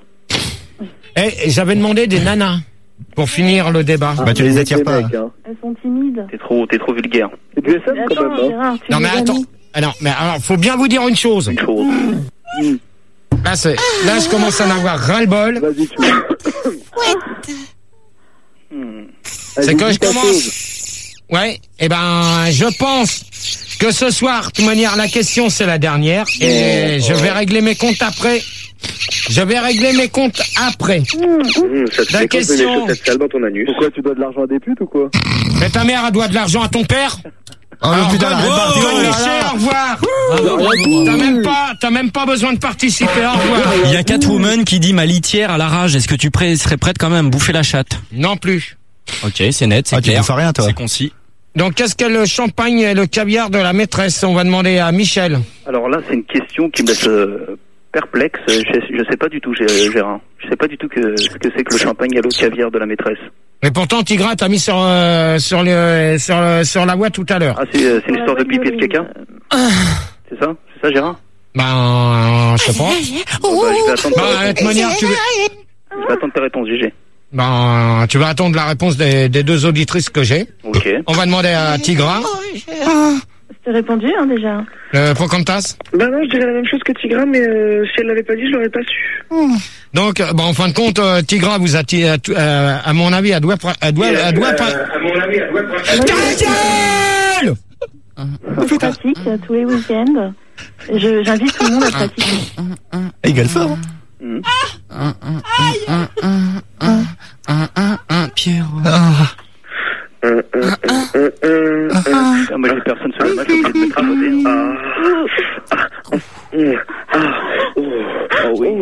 Eh, j'avais demandé des nanas pour finir le débat. Bah tu les attires pas. mecs, hein. Elles sont timides. T'es trop, t'es trop vulgaire. C'est du S M quand Attends, même, hein. Gérard, tu Non mais les as attends. mis. Ah non, mais alors faut bien vous dire une chose. Une chose. Là, c'est, là je commence à en avoir ras-le-bol. Vas-y, tu Hmm. C'est que je commence. Ouais, eh ben, je pense que ce soir, de toute manière, la question c'est la dernière et je vais régler mes comptes après. Je vais régler mes comptes après. Mmh, ça te La fait question- compter les chaussettes sales dans ton anus. Pourquoi tu dois de l'argent à des putes ou quoi? Mais ta mère, elle doit de l'argent à ton père. Oh Alors, le putain, bonne- arrête de partir, bonne oh là Michel, là. au revoir. T'as même pas, t'as même pas besoin de participer. Au revoir. Il y a Catwoman qui dit ma litière à la rage. Est-ce que tu pré- serais prête quand même à bouffer la chatte? Non plus. Ok, c'est net, c'est Ah, tu clair. bouffes rien, toi. C'est concis. Donc, qu'est-ce que le champagne et le caviar de la maîtresse? On va demander à Michel. Alors là, c'est une question qui me laisse euh, perplexe. Je, je sais pas du tout, Gé- Gérard. Je sais pas du tout que, ce que c'est que le champagne et le caviar de la maîtresse. Mais pourtant, Tigra, t'as mis sur euh, sur le sur le- sur la voie tout à l'heure. Ah, c'est, euh, c'est une histoire de pipi et de caca? C'est ça? C'est ça, Gérard? Ben, je sais pas. Bon, bah, je vais attendre ta Bah, de réponse. toute manière, tu veux- Je vais attendre ta réponse, G G. ben, tu vas attendre la réponse des, des deux auditrices que j'ai. Ok. On va demander à Tigra, Je t'ai répondu, hein, déjà. le Pocahontas. Bah non, je dirais la même chose que Tigra, mais euh, si elle l'avait pas dit, je l'aurais pas su. Donc, euh, bon, en fin de compte, euh, Tigra vous a, ti- euh, tu- euh, à mon avis, elle doit, pra- elle doit, elle doit pas. Ta gueule! Je pratique euh, tous les week-ends. Je- J'invite tout le monde à pratiquer. Il gueule fort. Hmm. Pierre. Ah. Ah, moi, j'ai personne sur la main, je suis obligé de me tripoter. Ah. Ah oui.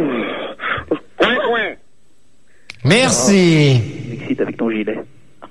Merci. Tu m'excites avec ton gilet.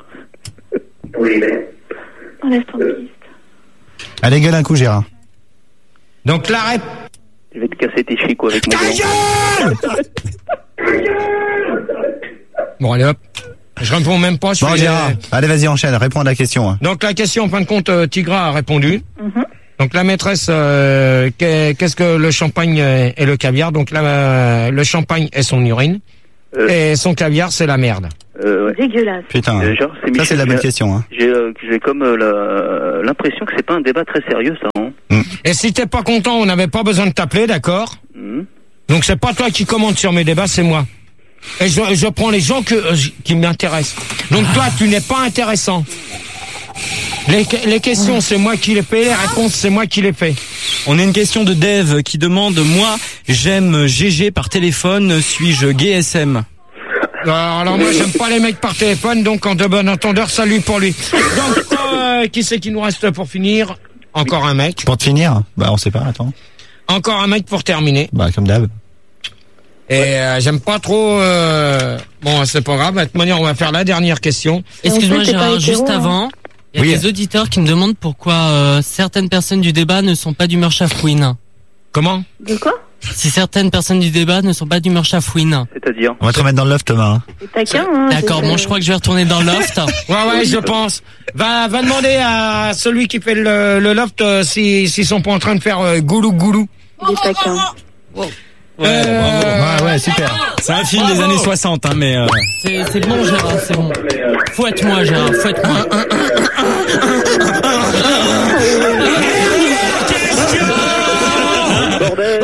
Enlève ton piste. Allez, gueule un coup, Gérard. Donc, la réponse. Je vais te casser tes chicots avec mon Ta blanc. gueule! Bon, allez hop. Je réponds même pas. Je Bon, fais- Gérard, allez, vas-y, enchaîne, réponds à la question. hein. Donc, la question, en fin de compte, euh, Tigra a répondu. Mhm. Donc, la maîtresse, euh, qu'est- qu'est-ce que le champagne euh, et le caviar? Donc, là, euh, le champagne est son urine. Euh. Et son caviar, c'est la merde. Euh, ouais. Dégueulasse. Putain. Euh, genre, c'est ça, c'est la bonne j'ai- question. Hein. J'ai, euh, j'ai comme euh, la- l'impression que c'est pas un débat très sérieux, ça. Hein. Et si t'es pas content, on n'avait pas besoin de t'appeler, d'accord? Mhm. Donc c'est pas toi qui commente sur mes débats, c'est moi. Et je, je prends les gens que, euh, qui m'intéressent. Donc toi, tu n'es pas intéressant. Les, les questions, c'est moi qui les fais. Les réponses, c'est moi qui les fais. On a une question de Dave qui demande, moi, j'aime G G par téléphone, suis-je gay S M? Alors, alors moi, j'aime pas les mecs par téléphone, donc en de bon entendeur, salut pour lui. Donc, euh, qui c'est qui nous reste pour finir? Encore un mec. Pour te finir, bah on sait pas, attends. Encore un mec pour terminer. Bah comme d'hab. Et euh, j'aime pas trop... Euh... Bon, c'est pas grave. De toute manière, on va faire la dernière question. Excuse-moi, En fait, t'es pas Gérard, hétéro, juste hein. avant, il y a Oui. des auditeurs qui me demandent pourquoi euh, certaines personnes du débat ne sont pas d'humeur chafouine. Comment? De quoi? Si certaines personnes du débat ne sont pas d'humeur chafouine. C'est-à-dire On va te remettre dans le loft, Thomas. Hein. C'est taquin, hein. D'accord, c'est- bon, je crois que je vais retourner dans le loft. Ouais, ouais, je pense. Va, va demander à celui qui fait le, le loft euh, si, s'ils sont pas en train de faire euh, goulou goulou. Il est taquin. Euh, Ouais, ouais, super. C'est un film des années soixante, hein, mais... Euh... C'est c'est bon, Gérard, c'est bon. Fouette-moi, Gérard, fouette-moi. Bordel.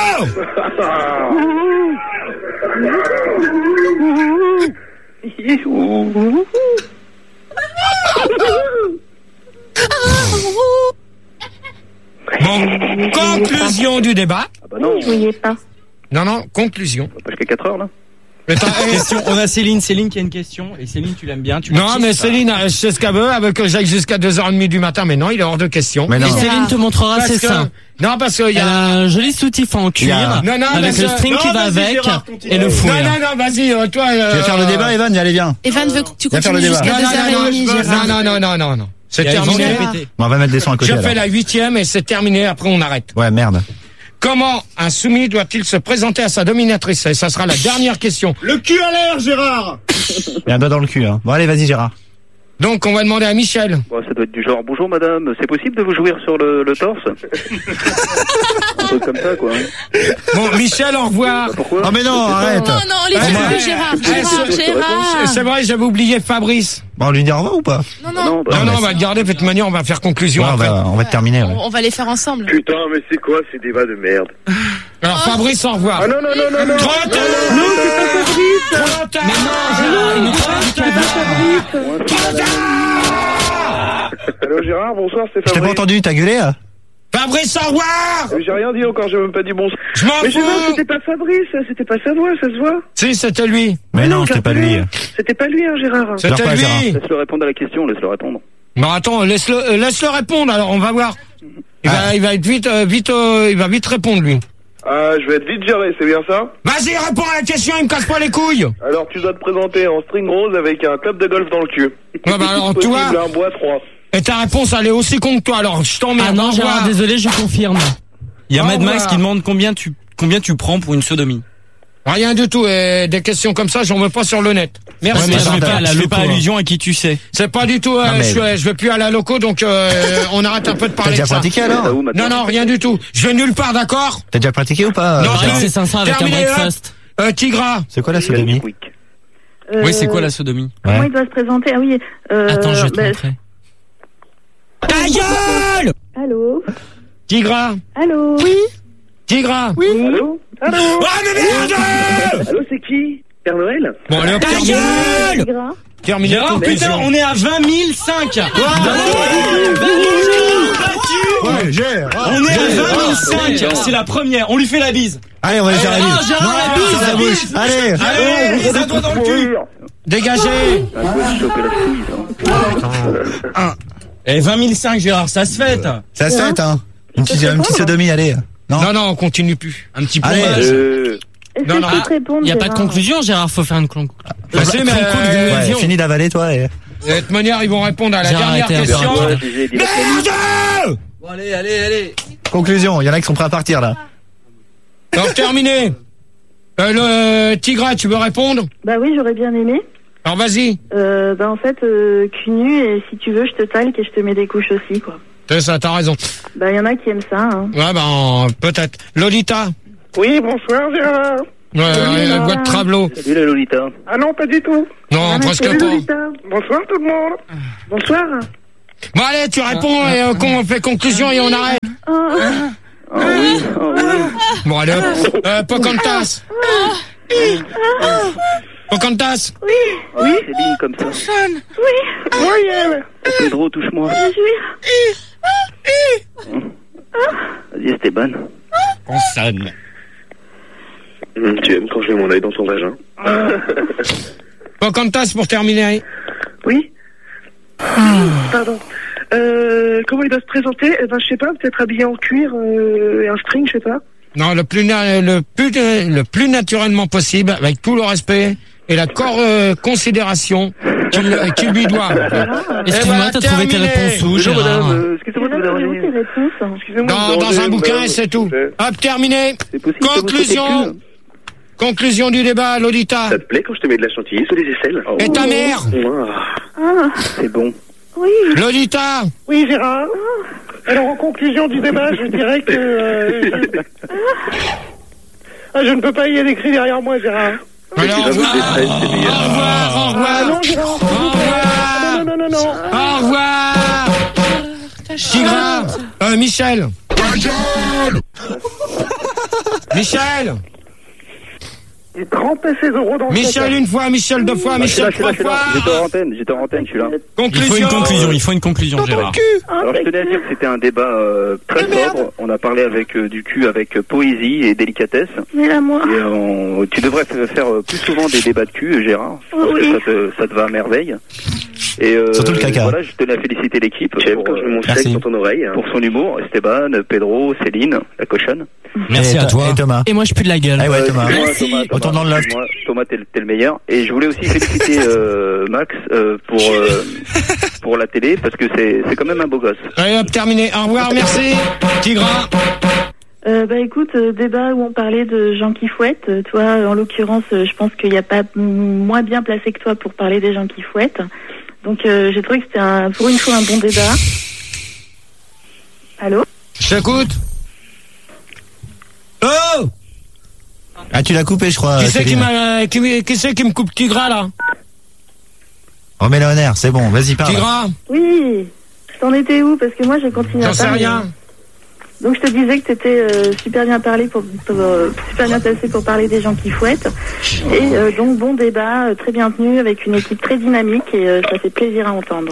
Bon, conclusion du débat. Ah bah non, Je voyais pas. Non, non, conclusion. pas jusqu'à quatre heures, là. Attends, eh, Question, on a Céline, Céline qui a une question, et Céline, tu l'aimes bien, tu non, la mais kiffes. Céline, euh, c'est ce qu'elle veut, elle veut que j'aille jusqu'à deux heures trente du matin, mais non, il est hors de question. Mais non. Et Céline te montrera Parce ses que- seins. Non, parce qu'il y Elle a... a un joli soutif en Il y a- cuir, Non, non, avec mais le ça- string qui non, va vas-y, avec, Gérard, continue. et le Non, fouet. non, non, vas-y, euh, toi... Tu veux faire le débat, Evan? Allez, viens. Evan veut que tu Viens faire le continues débat. jusqu'à Non, deux non, non, heures trente, non, Gérard. non, non, non, non, non. C'est Il y a terminé. raison de Gérard. répéter. Bon, on va mettre des sons à côté, Je fais alors. la huitième et c'est terminé, après on arrête. Ouais, merde. Comment un soumis doit-il se présenter à sa dominatrice? Et ça sera la dernière question. Le cul à l'air, Gérard. Il y a un doigt dans le cul, hein. Bon, allez, vas-y, Gérard. Donc on va demander à Michel. Bon, ça doit être du genre, bonjour madame, c'est possible de vous jouir sur le, le torse? Un truc comme ça, quoi. Bon, Michel, au revoir. Pourquoi? Oh, mais non, arrête. Non, non, les Ah, yeux moi- de Gérard, Eh, Gérard, c'est- Gérard. C'est vrai, j'avais oublié Fabrice. Bon, on lui dit au revoir ou pas? Non, Non, non, bah, Non, non, on va le garder, de toute manière, on va faire conclusion Ouais, on après. va, on va te terminer, ouais. on, on va les faire ensemble. Putain, mais c'est quoi ces débats de merde? Alors Fabrice, au revoir. Ah non, non, non, non, non. Trop tard. Non, c'est pas Fabrice. Trop tard. Allô, Gérard, bonsoir, c'est Je t'ai pas Fabrice. entendu, t'as gueulé, là? Fabrice, au revoir. Mais j'ai rien dit encore, j'ai même pas dit bon. Je m'en Mais Gérard, fous. c'était pas Fabrice, c'était pas sa voix, ça se voit. Si, c'était lui. Mais non, c'était pas lui. C'était pas lui, hein, Gérard. Pleure C'était pas, Gérard. lui. Laisse-le répondre à la question, laisse-le répondre. Bon, attends, laisse-le, euh, laisse-le répondre, alors on va voir. Il va, Ah. il va être vite, euh, vite, euh, il va vite répondre, lui. Ah, je vais être vite géré, c'est bien ça? Vas-y, réponds à la question, il me casse pas les couilles. Alors, tu dois te présenter en string rose avec un club de golf dans le cul. Ouais, bah alors, Si toi- possible, un bois trois. Et ta réponse, elle est aussi con que toi, alors je t'emmerde. Ah non, au Gérard, revoir. désolé, je confirme. Il y a Au Mad Max revoir. qui demande combien tu, combien tu prends pour une sodomie. Rien du tout, et des questions comme ça, j'en veux pas sur le net. Merci. Ouais, mais je attends, fais pas, attends, je je fais pas fais quoi allusion à qui tu sais. C'est pas du tout, euh, Non, mais- je, je vais plus à la loco, donc euh, on arrête un peu de T'as parler déjà de ça. pratiqué, Ça alors? où, maintenant? Non, non, rien du tout. Je vais nulle part, d'accord? T'as déjà pratiqué ou pas? Non, euh, Avec Gérard ses cinq cents avec un Terminé, hop. breakfast. Euh, Tigra. C'est quoi la sodomie? Quick. Euh, Oui, c'est quoi la sodomie? Comment Ouais. il doit se présenter? Ah oui. Euh, Attends, je vais te bah, montrer. Ta gueule! Allô? Tigra. Allô? Oui. Tigra. Allô? Allô? Ah, mais merde! Allô, c'est qui? Père Noël? Bon, allez, hop, Ta terminé. gueule! Gras. Terminé. Gérard, conclusion. putain, on est à vingt mille cinq. Ouais, Gérard. On est à vingt mille cinq. C'est la première. On lui fait la bise. Allez, on va lui faire la Ah, bise. Gérard, la bise, Sur la la bouche. bise. Allez. Allez, un doigt dans le cul. Dégagez. Un coup de choper la couille, ça. Eh, vingt mille cinq, Gérard, ça se fête. Ça se fait, hein. Une petite, une petite sodomie, allez. Non? Non, non, on continue plus. Un petit Allez. plombage. Euh, Est-ce Non, que non, je peux ah, te répondre? Il y a pas de Gérard conclusion, Gérard, faut faire une conclusion. Bah, si, mais, euh, Ouais, fini d'avaler, toi, et... De toute manière, ils vont répondre à la J'ai dernière arrêté, question. arrêté. Ouais, j'ai dit la famille. Merde! Bon, allez, allez, allez. Conclusion, il y en a qui sont prêts à partir, là. Donc, terminé. Euh, le euh, Tigra, tu veux répondre? Bah oui, j'aurais bien aimé. Alors, vas-y. Euh, bah en fait, euh, cul nu, et si tu veux, je te talque et je te mets des couches aussi, quoi. C'est ça, t'as raison. Bah il y en a qui aiment ça, hein. Ouais, ben, peut-être. Lolita. Oui, bonsoir, Gérard. Ouais, ouais, la boîte Trablo. Salut la Lolita. Ah non, pas du tout. Non, Ah, presque salut, pas. Lolita. Bonsoir tout le monde. Bonsoir. Bon, allez, tu réponds et euh, qu'on fait conclusion et on arrête. Oh. Oh oui, oh oui. Bon, allez, hop. Euh, Pocahontas. Pocahontas. Oui. Oui. Céline, comme ça. Oui. Oui, elle. Oh, Pedro, touche-moi. Vas-y, Esteban. Consonne. Mmh, tu aimes quand je mets mon œil dans ton vagin. Pocahontas pour terminer. Oui. Pardon. Euh, comment il doit se présenter? Eh ben, je sais pas, peut-être habillé en cuir euh, et un string, je sais pas. Non, le plus, na- le plus, le plus naturellement possible, avec tout le respect et la cor- euh, considération qu'il qu'il lui doit. Excuse-moi, voilà, t'as trouvé tes terminé. réponses où, Bonjour Gérard madame, euh, excusez-moi de vous déranger. Excusez-moi Dans, de vous dans un déranger, bouquin madame. et c'est tout. Hop, terminé. C'est possible que vous Conclusion. souhaitez plus Conclusion du débat, Lolita. Ça te plaît quand je te mets de la chantilly sous les aisselles? Oh. Et ta mère? Ah. C'est bon. Oui. Lolita. Oui, Gérard. Alors, en conclusion du débat, je dirais que... Euh, je... Ah, je ne peux pas y aller écrit derrière moi, Gérard. Alors, au revoir. Au revoir, au Ah revoir. non, Gérard. Au revoir. Non, non, non, non. Au revoir. Tigra. Euh, Michel. Michel. J'ai trempé ses euros dans le Michel caca. une fois, Michel deux fois, Ah, je suis Michel là, je suis là, trois je suis là. J'étais fois. en antenne, j'étais en antenne, je suis là. Il faut une Conclusion. conclusion, il faut une conclusion, Gérard. Alors je tenais à dire que c'était un débat euh, très sobre. On a parlé avec euh, du cul, avec euh, poésie et délicatesse. Mais là, moi. Et on- tu devrais f- faire euh, plus souvent des débats de cul, Gérard. Je pense Oui. que ça te, ça te va à merveille. Et euh, Surtout le caca. Voilà, je tenais à féliciter l'équipe J'aime pour, quand je mets mon euh, Merci. sexe dans ton oreille. pour son humour. Esteban, Pedro, Céline, la cochonne. Merci Et à To- toi. Et Thomas. Et moi, je pue de la gueule. Ah ouais, Thomas. excuse-moi, Merci. Thomas, Thomas, Retourne dans le loft. excuse-moi. Thomas, t'es, le- t'es le meilleur. Et je voulais aussi féliciter euh, Max euh, pour euh, pour la télé parce que c'est c'est quand même un beau gosse. Allez, hop, terminé. Au revoir, merci. Tigra. Euh, bah écoute, euh, débat où on parlait de gens qui fouettent. Euh, toi, en l'occurrence, euh, je pense qu'il n'y a pas m- moins bien placé que toi pour parler des gens qui fouettent. Donc euh, j'ai trouvé que c'était un, pour une fois un bon débat. Allô? Je t'écoute. Oh! Ah, tu l'as coupé, je crois. Qui c'est qui Céline. m'a, qui, qui c'est qui me coupe Tigra, là? Remets-le en air, c'est bon, vas-y, parle. Tigra? Oui. T'en étais où? Parce que moi j'ai continué à J'en sais parler. rien. Donc je te disais que t'étais euh, super bien parlé pour, pour, euh, super bien placé pour parler des gens qui fouettent. Et euh, donc bon débat, euh, très bien tenu, avec une équipe très dynamique et euh, ça fait plaisir à entendre.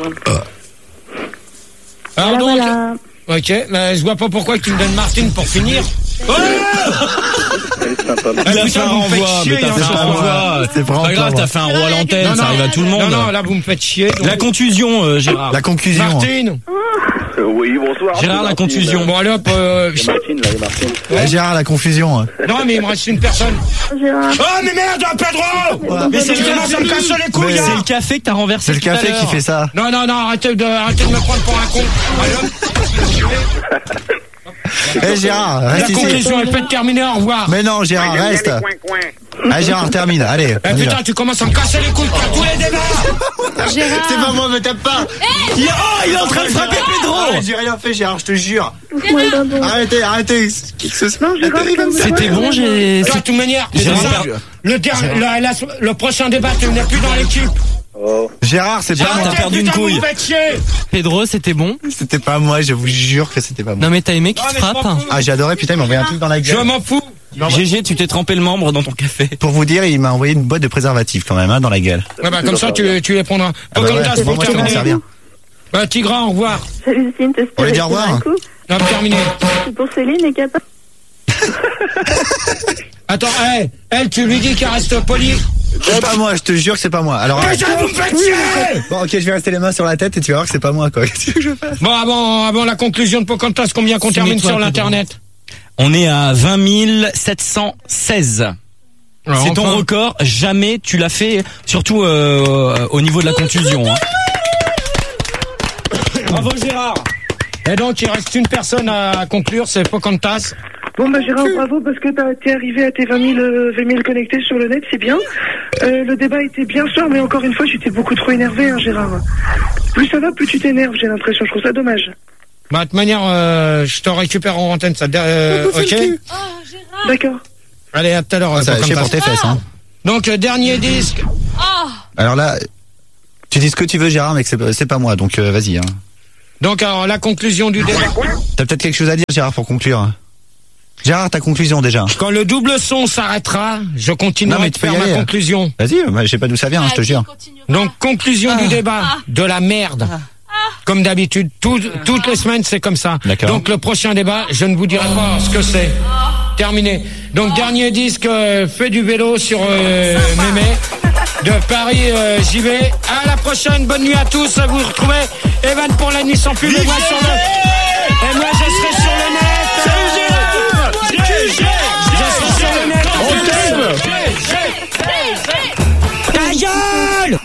Alors Voilà, donc, voilà. ok, mais je vois pas pourquoi tu me donnes Martine pour finir. Oh C'est sympa. Il a putain, fait un vous me faites renvoi, chier, mais t'as hein, fait ce un soir. renvoi. C'est vraiment Pas grave, pas t'as fait un roi à l'antenne, Non, ça non. arrive à tout le monde. Non, non, là, vous me faites chier. donc- La contusion, euh, Gérard. La conclusion. Martine. Euh, oui, bonsoir. Gérard, la Martine. contusion. Bon, allez hop, euh, Il y a Martine, là, il y a Martine. Ouais, Gérard, la confusion. hein. non, mais il me reste une personne. Gérard. Oh, mais merde, Pedro! Mais c'est le commence à me casser les couilles, Mais hein. C'est le café que t'as renversé C'est le tout à café l'heure. qui fait ça. Non, non, non, arrêtez de, arrêtez de me prendre pour un con. Allez, hop. Eh, Gérard, La reste ici. conclusion est faite, terminée, au revoir. Mais non, Gérard, reste. Ah, Gérard, termine, allez. Eh on y va. putain, tu commences à me casser les couilles pour tous les débats. Gérard. C'est pas moi, me tape pas. Il- Oh, il est en train de frapper Pedro. Arrête, j'ai rien fait, Gérard, je te jure. Ouf-moi le dindon. Arrêtez, arrêtez. Qui que ce soit. Non, Gérard, comme ça. C'était bon, j'ai... De toute manière, Gérard, c'est ça. Le, der- la- la- le prochain débat, tu n'es plus dans l'équipe. Oh. Gérard, c'est pas Gérard, moi. t'as perdu une putain, couille. Vous me faites chier. Pedro, c'était bon. C'était pas moi, je vous jure que c'était pas moi. Non, mais t'as aimé qu'il Non, te mais je frappe? m'en fous. Ah, j'ai adoré, putain, il m'a envoyé un truc dans la Je gueule. m'en fous. G G, tu t'es trempé le membre dans ton café. Pour vous dire, il m'a envoyé une boîte de préservatifs quand même, hein, dans la gueule. Ouais, bah, comme ça, tu, tu les prendras. Ah bah ouais, Pocahontas, moi, pour je peux m'en terminer. servir. Bah, Tigra, au revoir. Salut Céline, t'espères On lui dit que au c'est revoir. un coup. Non, terminé. C'est pour Céline et Kappa. Attends, hey, elle, tu lui dis qu'elle reste polie. C'est pas moi, je te jure que c'est pas moi. Alors, arrête. Déjà, vous me faites chier. Bon, ok, je vais rester les mains sur la tête et tu vas voir que c'est pas moi, quoi. Qu'est-ce que je fais? Bon, avant, avant la conclusion de Pocahontas, combien qu'on termine Soumets-toi, sur Pedro. l'internet? On est à vingt mille sept cent seize. Alors, C'est ton enfin. record. Jamais tu l'as fait, surtout euh, au niveau de la contusion. Hein. Bravo Gérard. Et donc, il reste une personne à conclure, c'est Pocahontas. Bon, bah, Gérard, bravo, parce que t'as, t'es arrivé à tes vingt mille, euh, vingt mille connectés sur le net, c'est bien. Euh, le débat était bien soir, mais encore une fois, j'étais beaucoup trop énervé, hein, Gérard. Plus ça va, plus tu t'énerves, j'ai l'impression, je trouve ça dommage. Bah, de toute manière, euh, je te récupère en antenne, ça, euh, ok? D'accord. Allez, à tout à l'heure. Ça va chier pour tes fesses, hein. Donc, euh, dernier disque. Alors là, tu dis ce que tu veux, Gérard, mais que c'est, c'est pas moi, donc euh, vas-y. Hein. Donc, alors, la conclusion du débat. T'as peut-être quelque chose à dire, Gérard, pour conclure. Gérard, ta conclusion déjà. Quand le double son s'arrêtera, je continuerai Non, mais de tu peux faire y ma aller. conclusion. Vas-y, moi, je sais pas d'où ça vient, hein, je te jure. Donc, conclusion du débat. De la merde. Comme d'habitude, tout- toutes les semaines, c'est comme ça. D'accord. Donc, le prochain débat, je ne vous dirai pas ce que c'est. Terminé. Donc, dernier disque, euh, fait du vélo sur euh, Mémé. De Paris, euh, j'y vais. À la prochaine, bonne nuit à tous. Vous retrouvez Evan pour la nuit sans pub. Et moi, sur le... et moi je serai sur le net. Je serai sur le net. Ta gueule!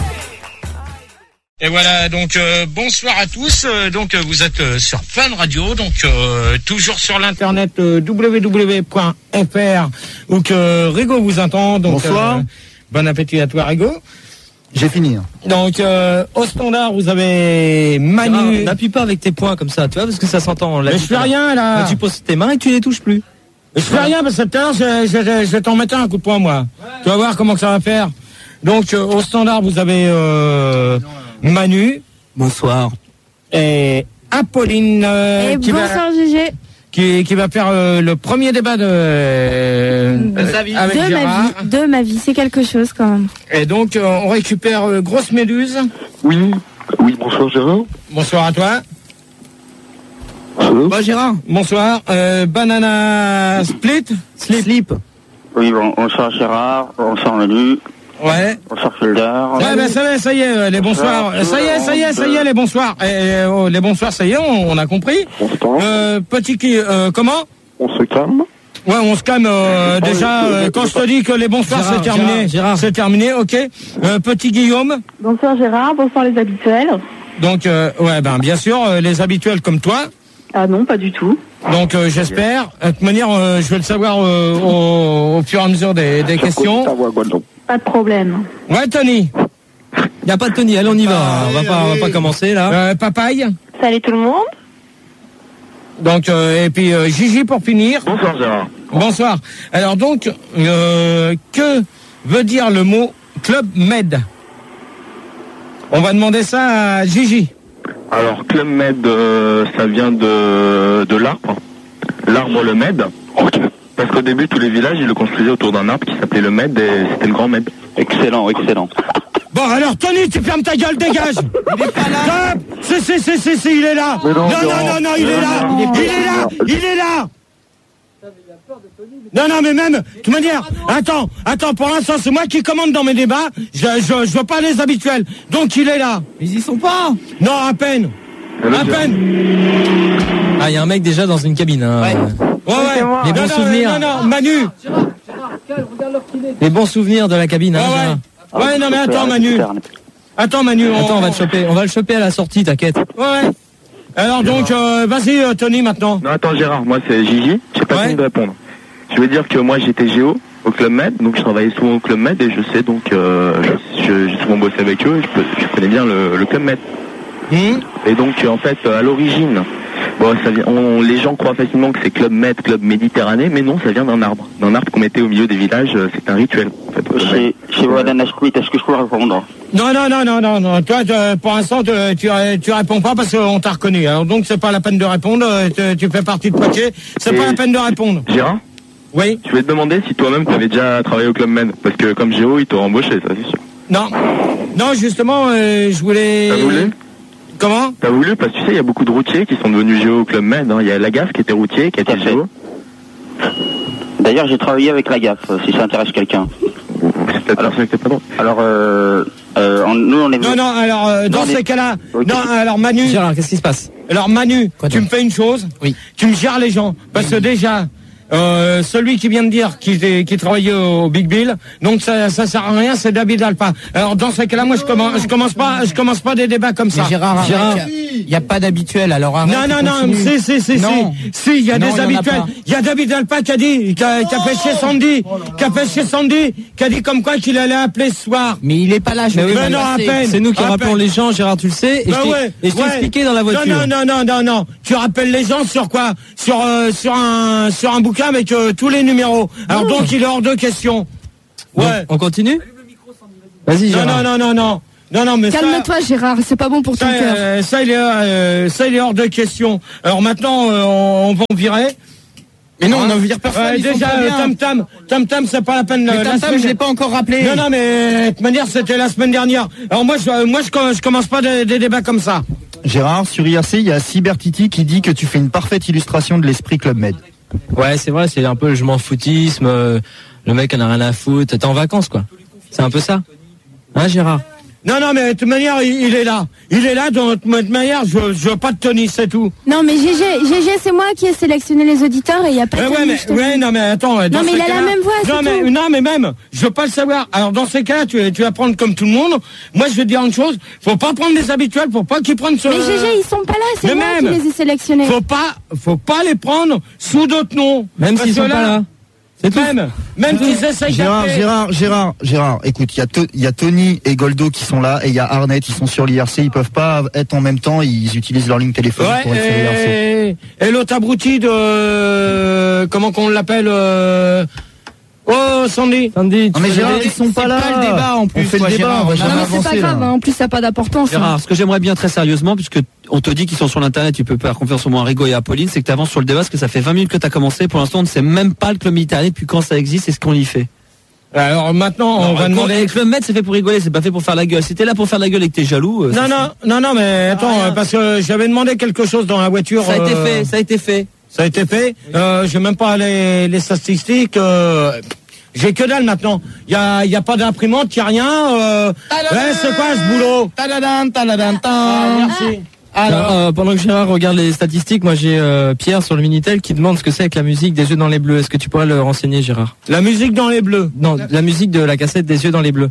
Et voilà, donc euh, bonsoir à tous. Euh, donc euh, vous êtes euh, sur Fun Radio, donc euh, toujours sur l'internet euh, w w w point f r où que Rigo vous entend. Donc, Bonsoir. euh, bon appétit à toi, Rigo. J'ai fini. Donc euh, au standard, vous avez Gérard, Manu. n'appuie pas avec tes poings comme ça, tu vois, parce que ça s'entend. Mais je fais rien là. Là, tu poses tes mains et tu les touches plus. Je fais rien parce que tout à l'heure, je, je, je, je vais t'en mettre un coup de poing, moi. Tu vas voir comment que ça va faire. Donc, euh, au standard, vous avez euh, Manu. Bonsoir. Et Apolline. euh, Et qui bonsoir va, Gégé. qui, qui va faire euh, le premier débat de, euh, avec de ma Gérard. vie, de ma vie, c'est quelque chose quand même. Et donc, euh, on récupère euh, Grosse Méduse. Oui, oui, bonsoir Gérard. Bonsoir à toi. Bah, Gérard. Bonsoir. Euh, Banana Split. Slip. Slip. Oui, bon, bonsoir Gérard, bonsoir Manu, Ouais. bonsoir Feldar. Ouais, ben ça y est, ça y est, euh, les bonsoirs. Euh, Ça y est, ça y est, ça y est, les bonsoirs. Eh, oh, les bonsoirs, ça y est, on, on a compris. Euh, petit qui, euh, comment? On se calme. Ouais, on se calme. Euh, déjà, euh, quand je te dis que les bonsoirs Gérard, c'est terminé, Gérard, Gérard. c'est terminé, ok. Euh, petit Guillaume. Bonsoir Gérard, bonsoir les habituels. Donc, euh, ouais, ben bien sûr, euh, les habituels comme toi. Ah non, pas du tout. Donc, euh, j'espère. De toute manière, euh, je vais le savoir euh, au, au fur et à mesure des, des questions. Pas de problème. Ouais, Tony. Y a pas de Tony, allez, on y va. on va pas, on va pas commencer là. Euh, Papaye. Salut tout le monde. Donc, euh, et puis euh, Gigi pour finir. Bonsoir Gérard. Bonsoir. Alors donc, euh, que veut dire le mot Club Med? On va demander ça à Gigi. Alors, Club Med, euh, ça vient de, de l'arbre. L'arbre le Med. Parce qu'au début, tous les villages, ils le construisaient autour d'un arbre qui s'appelait le Med et c'était le Grand Med. Excellent, excellent. Bon, alors Tony, tu fermes ta gueule, dégage. Il est pas là. Stop. C'est, c'est, c'est, c'est, c'est, il est là. Mais Non, non, non, non. non, non, il est là. Non, Il est là. Il est là. Non, non, mais même, de toute manière, attends, attends, pour l'instant, c'est moi qui commande dans mes débats, je, je, je veux pas les habituels, donc il est là. Mais ils y sont pas. Non, à peine, à peine. Ah, y a un mec déjà dans une cabine. Hein. Ouais, ouais, Les bons non, souvenirs. non, non, non, Manu. Les bons souvenirs de la cabine. Hein, Ouais, Gérard. ouais, ouais, non, mais attends, Manu. Attends, Manu. Attends, on va le choper. On va le choper à la sortie, t'inquiète. Ouais. Alors donc, euh, vas-y, euh, Tony, maintenant. Non, attends Gérard, moi c'est Gigi, j'ai pas Ouais. fini de répondre. Je veux dire que moi j'étais géo au Club Med, donc je travaillais souvent au Club Med et je sais donc, euh, je- je- j'ai souvent bossé avec eux et je, peux- je connais bien le, le Club Med. Hum. Et donc euh, en fait euh, à l'origine, bon, ça vient, on, les gens croient facilement que c'est Club Med, Club Méditerranée, mais non, ça vient d'un arbre. D'un arbre qu'on mettait au milieu des villages, euh, c'est un rituel. En fait, au Club Med. Chez, chez Banana Split, est-ce que je peux répondre? Non, non, non, non, non, non. Toi, tu- pour l'instant, tu, tu, tu réponds pas parce qu'on t'a reconnu. Alors donc, c'est pas la peine de répondre. euh, Tu, tu fais partie de Poitiers. C'est Et- pas la peine de répondre. Gérard, Oui. je vais te demander si toi-même tu avais déjà travaillé au Club Med, parce que comme géo, ils t'ont embauché, ça c'est sûr. Non. Non, justement, euh, je voulais. T'as voulu Comment? T'as voulu, parce que tu sais, il y a beaucoup de routiers qui sont devenus géo au Club Med. hein. Il y a Lagaffe qui était routier, qui Tout à était fait. géo. D'ailleurs, j'ai travaillé avec la gaffe, si ça intéresse quelqu'un. C'est peut-être pour ça que t'es pas drôle. Alors, euh, euh, on- nous, on est... Non, non. Alors, euh, dans Non, mais- ces cas-là, Ok. non. Alors, Manu. Gérard, qu'est-ce qui se passe? Alors, Manu, Quoi tu donc me fais une chose. Oui. Tu me gères les gens, parce que déjà. Euh, celui qui vient de dire qu'il était- qu'il travaillait au Big Bill, donc ça, ça sert à rien, c'est David Alpa. Alors dans ce cas-là, moi je commence, je commence pas, je commence pas des débats comme ça. Mais Gérard, Gérard. il y a pas d'habituel, alors arrête. Non, non, non, si, si, si, Non. si, si, il y a Non, des il y en a habituels. pas. Il y a David Alpa qui a dit, qui a, qui a fait chez Sandy, qui a fait chez Sandy, qui a dit comme quoi qu'il allait appeler ce soir. Mais il est pas là, je Mais vais oui, pas mais le non, à passer. peine. C'est nous qui À rappelons peine. les gens, Gérard, tu le sais, et Bah je t'ai ouais, et je t'ai ouais. expliqué dans la voiture. Non, non, non, non, non, non. Tu rappelles les gens sur quoi? Sur, euh, sur un, sur un bouquin bouquin avec euh, tous les numéros. Alors oh. donc il est hors de question. Ouais. Donc, on continue? Vas-y, Gérard. Non, non, non, non, non. Non, non, mais calme-toi, Gérard, c'est pas bon pour ton cœur. Euh, ça, il est, euh, ça, il est hors de question. Alors maintenant, euh, on, on va en virer. Mais non, on en vire personne. Euh, déjà, Tam Tam, Tam Tam, c'est pas la peine. Mais Tam Tam, je l'ai pas encore rappelé. Non, non, mais de toute manière, c'était la semaine dernière. Alors moi, je, moi, je, je commence pas des, des débats comme ça. Gérard, sur I R C, il y a Cybertiti qui dit que tu fais une parfaite illustration de l'esprit Club Med. Ouais, c'est vrai, c'est un peu le je m'en foutisme. Euh, le mec en a rien à foutre. T'es en vacances, quoi. C'est un peu ça. Hein, Gérard? Non, non, mais de toute manière, il, il est là. Il est là, de toute manière, je, je veux pas de Tony, c'est tout. Non, mais G G, G G, c'est moi qui ai sélectionné les auditeurs et il y a pas de ouais, Tony, mais, ouais, non, mais attends. Non, mais il a la même voix, c'est non, mais, tout. non, mais même, je veux pas le savoir. Alors, dans ces cas-là, tu, tu vas prendre comme tout le monde. Moi, je vais te dire une chose. Faut pas prendre des habituels, faut pas qu'ils prennent ce... Mais G G, ils sont pas là, c'est moi même, qui les ai sélectionnés. Faut pas, faut pas les prendre sous d'autres noms. Même s'ils sont là, pas là. C'est même, même qu'ils essayent Gérard, d'appeler. Gérard, Gérard, Gérard, écoute, il y a to- il y a Tony et Goldo qui sont là et il y a Arnett, ils sont sur l'I R C, ils peuvent pas être en même temps, ils utilisent leur ligne téléphonique ouais, pour être sur l'I R C. Et, et l'autre abruti de euh, comment qu'on l'appelle euh, Oh Sandy. Sandy. Non mais Gérard, ils sont pas là. C'est pas le débat en plus. On fait toi, le débat, Gérard. on va Non, jamais mais c'est pas avancer. grave, là. hein, en plus ça n'a pas d'importance. hein. Gérard, ce que j'aimerais bien très sérieusement, puisque on te dit qu'ils sont sur l'internet, tu peux faire confiance au moins à Rigo et à Pauline, c'est que tu avances sur le débat, parce que ça fait vingt minutes que tu as commencé. Pour l'instant, on ne sait même pas le club méditerranéen depuis quand ça existe et ce qu'on y fait. Alors maintenant, on non, va demander. Le club med, c'est fait pour rigoler, c'est pas fait pour faire la gueule. Si t'es là pour faire la gueule et que t'es jaloux. Euh, non, non, non, non, mais attends, Ah, parce que j'avais demandé quelque chose dans la voiture. Ça a été euh, fait, ça a été fait. Ça a été fait. Euh, j'ai même pas les, les statistiques. Euh, j'ai que dalle maintenant. Il y a, y a pas d'imprimante, il y a rien. Euh, ouais, c'est quoi ce boulot? Tadadam, tadadam, Ah, merci. Alors, euh, pendant que Gérard regarde les statistiques, moi j'ai euh, Pierre sur le Minitel qui demande ce que c'est avec la musique des yeux dans les bleus. Est-ce que tu pourrais le renseigner, Gérard? La musique dans les bleus? Non, la musique de la cassette des yeux dans les bleus.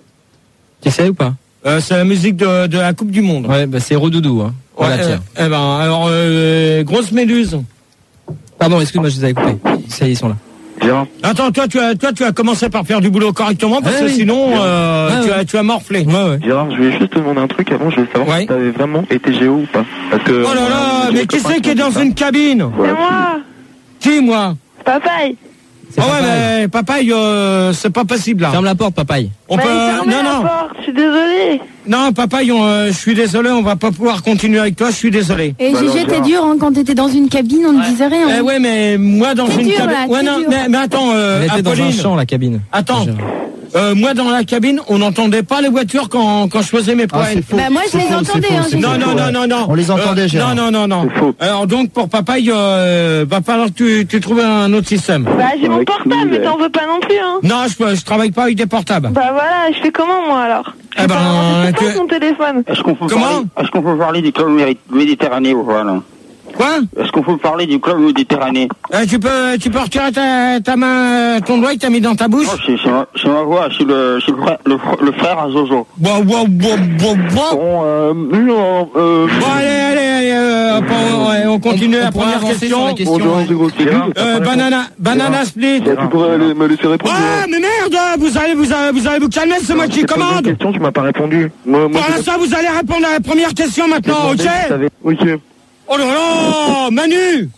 Tu sais ou pas? euh, C'est la musique de, de la Coupe du Monde. Ouais, bah c'est Redoudou. Hein. Voilà, ouais, Pierre. Euh, eh ben, alors, euh, grosse méduse. Pardon, excuse-moi, je les avais coupés. Ça y est, ils sont là. Bien. Attends, toi tu as toi tu as commencé par faire du boulot correctement parce ouais, que oui. sinon euh, ouais, tu ouais. as tu as morflé. Ouais, ouais. Gérard, je voulais juste te demander un truc avant, je voulais savoir Ouais. si t'avais vraiment été Géo ou pas. Parce que, Oh là là, euh, mais j'ai qui copain c'est qui est ont dans dit ça. une cabine? Ouais, C'est moi, Qui moi? papaye. Ah ouais, mais papaye, euh, c'est pas possible là. Ferme la porte, papaye. On Bah, peut fermez non la non porte, je suis désolée. non papaye, on, euh, je suis désolé, on va pas pouvoir continuer avec toi, je suis désolé. Et Bah, G G, alors, t'es Gérard. dur, hein, quand t'étais dans une cabine, on ne disait rien. Eh ouais, mais moi dans C'est une dur, cabine. là, Ouais c'est non, dur. mais, mais attends, euh, Elle était dans un Apolline, champ, la cabine. attends. Gérard. Euh, moi dans la cabine, on n'entendait pas les voitures quand quand je faisais mes Ah, poèmes. c'est faux. Bah moi je C'est les faux, entendais, c'est hein, faux, G G. Non, non, non, non, non. On les entendait, Gérard. Non, non, non, non. C'est faux. Alors donc pour papaye, euh, va falloir que tu, tu trouves un autre système. Bah j'ai mon Avec portable, Louis, mais ouais. t'en veux pas non plus, hein. Non, je, je travaille pas avec des portables. Bah voilà, je fais comment moi alors? Eh ben, C'est pas tu- mon téléphone. Est-ce qu'on peut Comment parler, est-ce qu'on peut parler du club méri- méditerranéen ou pas, là? Quoi? Est-ce qu'on peut parler du club méditerranéen? Euh, tu peux, tu peux retirer ta, ta main, ton doigt que t'as mis dans ta bouche. Non, c'est, c'est ma, c'est ma voix, c'est le, c'est le frère, le, fr- le frère à Zozo. Bon, bon, bon, bon, bon. Bon, euh, non, euh, Bon, allez, allez, allez, euh, on, ouais, on continue On- la on pourra première avancer question. sur la question. bon, Gérard, c'est gros, c'est Euh, nul. banana, banana split. Bah, tu pourrais aller- me laisser répondre. Ouais, mais merde, vous allez, vous allez, vous allez vous calmer, c'est moi qui Je t'ai posé une commande. question, tu m'as pas répondu. Moi, moi, Pour l'instant, vous allez répondre à la première question maintenant, ok? Ok. Oh là là, Manu.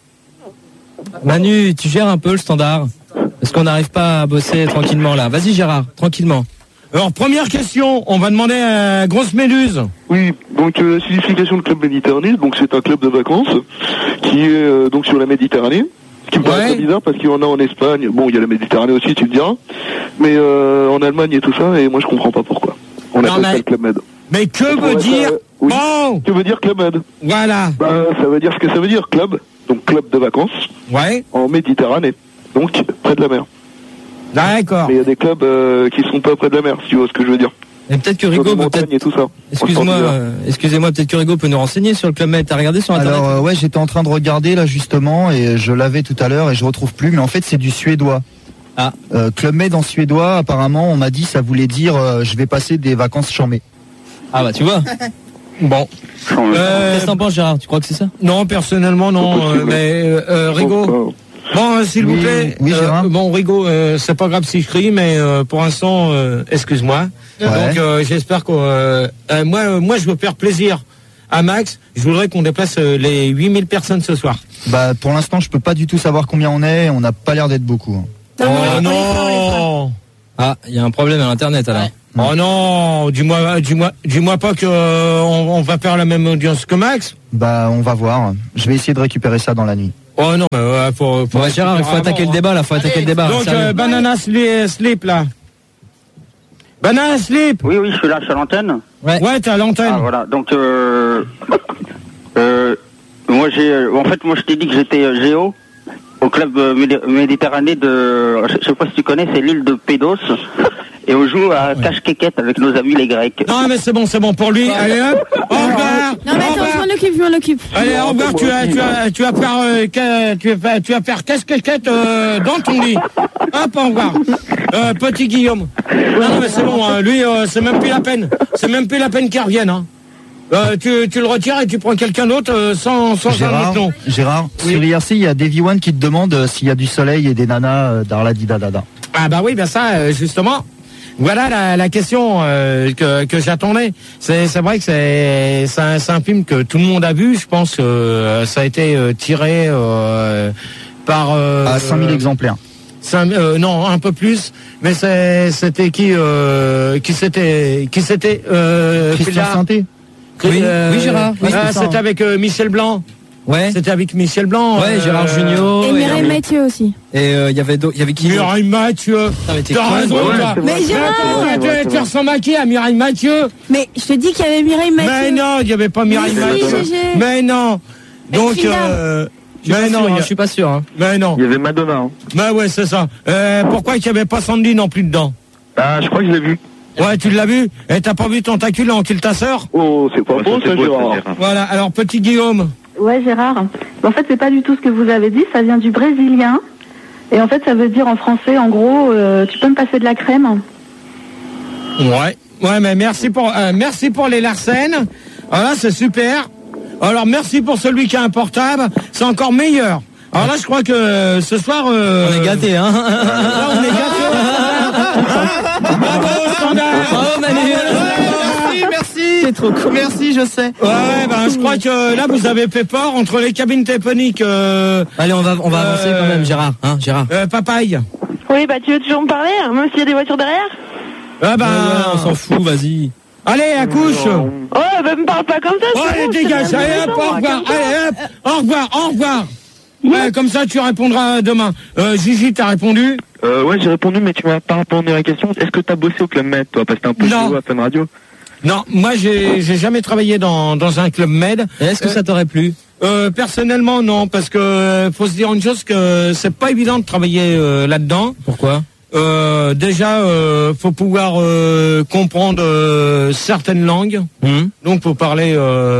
Manu, tu gères un peu le standard. Parce qu'on n'arrive pas à bosser tranquillement là. Vas-y, Gérard, tranquillement. Alors, première question, on va demander à Grosse Méduse. Oui, donc euh, la signification de club méditerranéen, donc c'est un club de vacances qui est euh, donc sur la Méditerranée. Ce qui me paraît Ouais. très bizarre parce qu'il y en a en Espagne. Bon, il y a la Méditerranée aussi, tu me diras. Mais euh, en Allemagne et tout ça, et moi je comprends pas pourquoi. On Non, appelle mais- ça le club med. Mais que Parce qu'on veut va dire faire- oui. Bon, Que veut dire club med? voilà. Bah, ça veut dire ce que ça veut dire, club. Donc club de vacances Ouais, en Méditerranée. Donc près de la mer. d'accord. Mais il y a des clubs euh, qui sont pas près de la mer, si tu vois ce que je veux dire. Et peut-être que Sur Rigo des peut montagnes peut-être. et tout ça. Excuse-moi, Franchement, euh, excusez-moi, peut-être que Rigo peut nous renseigner sur le Club Med. T'as regardé sur internet? Alors euh, ouais, j'étais en train de regarder là justement et je l'avais tout à l'heure et je retrouve plus, mais en fait c'est du suédois. Ah. Euh, Club Med en suédois, apparemment on m'a dit ça voulait dire euh, je vais passer des vacances chambées. Ah bah tu vois. Bon. Euh, Qu'est-ce que t'en penses, Gérard? Tu crois que c'est ça? non, personnellement, non. C'est possible. euh, mais euh, euh, Rigo. Bon, euh, s'il Oui, vous plaît. oui, euh, Gérard. bon, Rigo, euh, c'est pas grave si je crie, mais euh, pour l'instant, euh, excuse-moi. Ouais. Donc, euh, j'espère que euh, euh, moi, euh, moi, je veux faire plaisir à Max, je voudrais qu'on déplace euh, les huit mille personnes ce soir. Bah, pour l'instant, je peux pas du tout savoir combien on est. On n'a pas l'air d'être beaucoup. Hein. Oh non. Ah, il y a un problème à l'internet alors. Ouais. Oh non, dis-moi, dis-moi, dis-moi pas que euh, on, on va faire la même audience que Max. Bah, on va voir. Je vais essayer de récupérer ça dans la nuit. Oh non, euh, faut, faut ouais, Gérard, il faut attaquer le débat là, faut attaquer le débat. Donc, euh, Banana Slip là. Banana Slip. Oui, oui, je suis là, je suis à l'antenne. Ouais, ouais, t'es à l'antenne. Ah, voilà. Donc, euh, euh, moi j'ai, en fait, moi je t'ai dit que j'étais euh, géo au club euh, Médé- Méditerranée de, je sais pas si tu connais, c'est l'île de Pédos. Et on joue à ouais. cache-quéquette avec nos amis les Grecs. Non mais c'est bon, c'est bon pour lui. Ouais. Allez hop, au revoir. Non mais attends, je m'en occupe, je m'en occupe. Allez, au revoir, tu vas, tu vas, tu vas faire, euh, que, tu vas, tu vas faire cache-caquette euh, dans ton lit. Hop, au revoir. Euh, petit Guillaume. Non, non mais c'est bon, hein, lui, euh, c'est même plus la peine. C'est même plus la peine qu'il revienne. Hein. Euh, tu, tu le retires et tu prends quelqu'un d'autre euh, sans, sans Gérard, un autre nom. Gérard, oui. Sur I R C, il y a Davy One qui te demande euh, s'il y a du soleil et des nanas euh, d'Arla Dida. Ah bah oui, ben ça, euh, justement. Voilà la, la question euh, que, que j'attendais. C'est, c'est vrai que c'est, c'est, un, c'est un film que tout le monde a vu. Je pense que euh, ça a été euh, tiré euh, par... Euh, à cinq mille exemplaires. cinq, euh, non, un peu plus. Mais c'est, c'était qui euh, qui c'était qui c'était euh, Christian Santé. Oui, euh, oui Gérard. Oui, ah, c'est c'était avec euh, Michel Blanc. Ouais. C'était avec Michel Blanc. Ouais, euh, Gérard Jugnot. Et Mireille Mathieu aussi. Et il euh, y avait il y avait qui? Mireille Mathieu. T'as raison, toi. Mais Gérard, tu ressembles à qui? À Mireille Mathieu? Mais je te dis qu'il y avait Mireille Mathieu. Mais non, il n'y avait pas Mireille mais Mathieu. Si, mais non. Donc, euh, mais non, sûr, hein, je suis pas sûr. Hein. Mais non. Il y avait Madonna. Hein. Mais ouais, c'est ça. Euh, pourquoi il n'y avait pas Sandy non plus dedans? Ah, je crois que je l'ai vu. Ouais, tu l'as vu? Et t'as pas vu Tentacule en kill ta sœur? Oh, c'est pas Ouais, beau, ça, ça, c'est beau, Gérard. ça, Voilà, alors petit Guillaume. Ouais, Gérard. En fait, c'est pas du tout ce que vous avez dit. Ça vient du brésilien. Et en fait, ça veut dire en français, en gros, euh, tu peux me passer de la crème? Ouais. Ouais, mais merci pour, euh, merci pour les Larsen. Voilà, c'est super. Alors, merci pour celui qui a un portable. C'est encore meilleur. Alors là, je crois que euh, ce soir... Euh, on est gâtés, hein. Là, on est gâtés. Bravo, standard. Bravo, Manu. Merci, merci. C'est trop cool. Merci, je sais. Ouais, ben, je crois que là, vous avez fait fort entre les cabines téléphoniques. Euh, Allez, on va, on va euh, avancer quand même, Gérard. Hein, Gérard. Euh, papaye. Oui, bah, tu veux toujours me parler, hein, même s'il y a des voitures derrière? Ah, bah. Ouais, ouais, on s'en fout, vas-y. Allez, accouche. Oh, bah, me parle pas comme ça. Oh, allez, bon, dégage. Allez, hop, au revoir. Allez, hop, au revoir, au revoir. Ouais, comme ça, tu répondras demain. Euh, Gigi, t'as répondu? Euh, ouais, j'ai répondu, mais tu m'as pas répondu à la question. Est-ce que t'as bossé au Club Med, toi? Parce que t'es un peu Non. chaud à Fun Radio. Non, moi, j'ai, j'ai jamais travaillé dans, dans un Club Med. Et est-ce que euh, ça t'aurait plu? Euh, personnellement, non, parce que euh, faut se dire une chose, que c'est pas évident de travailler euh, là-dedans. Pourquoi? Euh, déjà, euh, faut pouvoir euh, comprendre euh, certaines langues. Mmh. Donc, faut parler.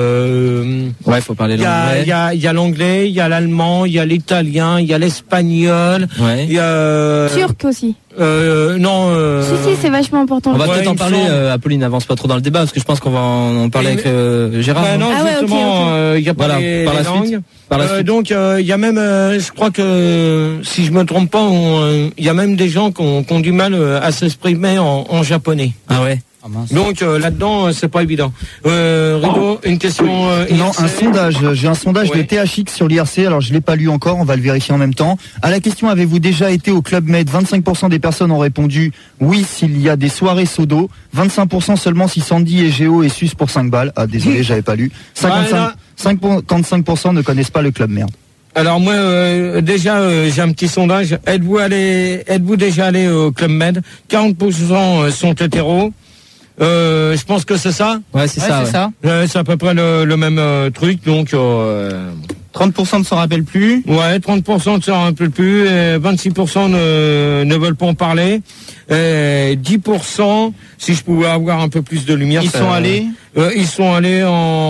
Euh, ouais, faut parler l'anglais. Il y a, il y a l'anglais, il y a l'allemand, il y a l'italien, il y a l'espagnol. Ouais. Il y a. Turc aussi. Euh, non. Euh... Si si, c'est vachement important. On va Ouais, peut-être en parler. Euh, Apolline, avance pas trop dans le débat parce que je pense qu'on va en, en parler Et avec euh, Gérard. Bah, non, ah ouais, justement, okay, okay. euh, il y a pas voilà, les, par les la langues. suite. Par la Euh, suite. donc, il euh, y a même, euh, je crois que si je me trompe pas, il y a même des gens qui ont, qui ont du mal euh, à s'exprimer en, en japonais. Ah ouais. Ah, mince. Donc euh, là-dedans, euh, c'est pas évident. Euh, Rigo, une question. Euh, Non, un sondage. J'ai un sondage Ouais. de T H X sur l'I R C. Alors, je l'ai pas lu encore. On va le vérifier en même temps. À la question, avez-vous déjà été au Club Med? vingt-cinq pour cent des personnes ont répondu oui s'il y a des soirées sodo. vingt-cinq pour cent seulement si Sandy et Géo et Sus pour cinq balles. Ah, désolé, j'avais pas lu. cinquante-cinq, cinquante-cinq pour cent ne connaissent pas le Club Merde. Alors moi, euh, déjà, euh, j'ai un petit sondage. Êtes-vous allé, êtes-vous déjà allé au Club Med? quarante pour cent sont hétéros. Euh, je pense que c'est ça. Ouais, c'est ouais, ça. C'est, ouais. ça. Euh, c'est à peu près le, le même euh, truc. Donc euh, trente pour cent ne s'en rappellent plus. Ouais, trente pour cent ne s'en rappellent plus. Et vingt-six pour cent ne, ne veulent pas en parler. Et dix pour cent, si je pouvais avoir un peu plus de lumière. Ils ça, sont allés euh, Ils sont allés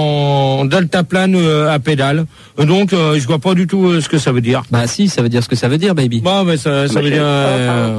en deltaplane euh, à pédale. Donc euh, je vois pas du tout euh, ce que ça veut dire. Bah si, ça veut dire ce que ça veut dire, baby. Bon, mais ça, ça veut dire. Euh...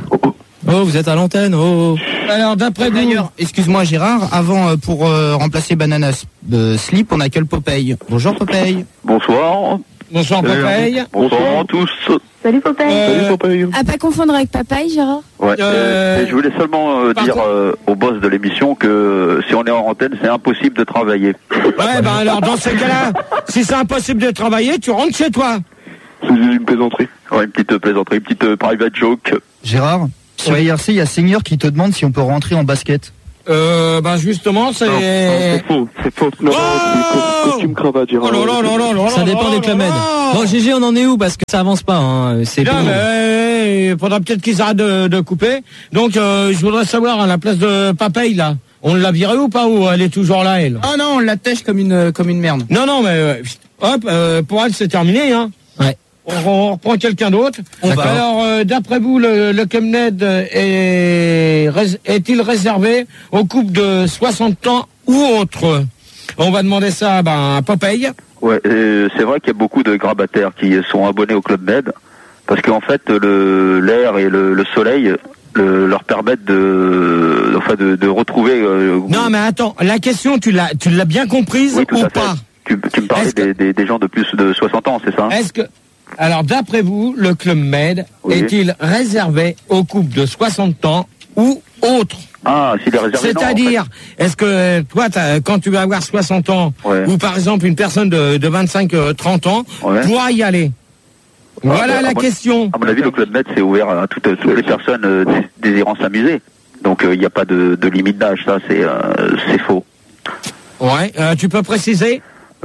Oh, vous êtes à l'antenne. Oh. Alors d'après vous. D'ailleurs, excuse-moi Gérard, avant euh, pour euh, remplacer Banana euh, Slip, on a que le Popeye. Bonjour Popeye. Bonsoir. Bonsoir Popeye. Bonsoir à tous. Salut Popeye. Euh, Salut Popeye. À pas confondre avec Papaye, Gérard. Ouais, euh, et je voulais seulement euh, dire euh, au boss de l'émission que euh, si on est en antenne, c'est impossible de travailler. Ouais, ben alors dans ce cas-là, si c'est impossible de travailler, tu rentres chez toi. C'est une plaisanterie. Ouais, une petite plaisanterie, une petite euh, private joke. Gérard, sur Oui. I R C, il y a Seigneur qui te demande si on peut rentrer en basket. Euh, ben justement, c'est... Non, c'est faux, c'est faux. Non, Oh costume cravate, Gérard. Oh là là là là là Ça là dépend là des là Club Med. là. Bon, G G, on en est où? Parce que ça avance pas, hein. C'est Là, pour nous. mais il faudra peut-être qu'ils arrêtent de, de couper. Donc, euh, je voudrais savoir, à la place de Papaye, là, on l'a virée ou pas, ou elle est toujours là, elle? Ah non, on la tèche comme une, comme une merde. Non, non, mais euh, hop, euh, pour elle, c'est terminé, hein. Ouais. On, on reprend quelqu'un d'autre. On va. Alors, euh, d'après vous, le, le Club Med est, rés- est-il réservé aux couples de soixante ans ou autres? On va demander ça ben, à Popeye. Ouais, et c'est vrai qu'il y a beaucoup de grabataires qui sont abonnés au Club Med, parce qu'en fait, le l'air et le, le soleil le, leur permettent de, enfin, de, de retrouver. Euh, Non, mais attends, la question, tu l'as, tu l'as bien comprise oui, tout ou à fait. pas? Tu, tu me parlais Est-ce que- des, des, des gens de plus de soixante ans, c'est ça? Est-ce que, alors d'après vous, le Club Med Oui. est-il réservé aux couples de soixante ans ou autres? Ah, s'il est réservé, non, en C'est-à-dire, est-ce que toi, t'as- quand tu vas avoir soixante ans, Ouais. ou par exemple une personne de, de vingt-cinq trente ans, Ouais. pourra y aller? Voilà bah, la à mon- question. À mon avis, le Club Med, c'est ouvert à toutes, toutes les personnes euh, dé- désirant s'amuser. Donc, il n'y a pas de, de limite d'âge, ça, c'est euh, c'est faux. Ouais, euh, tu peux préciser?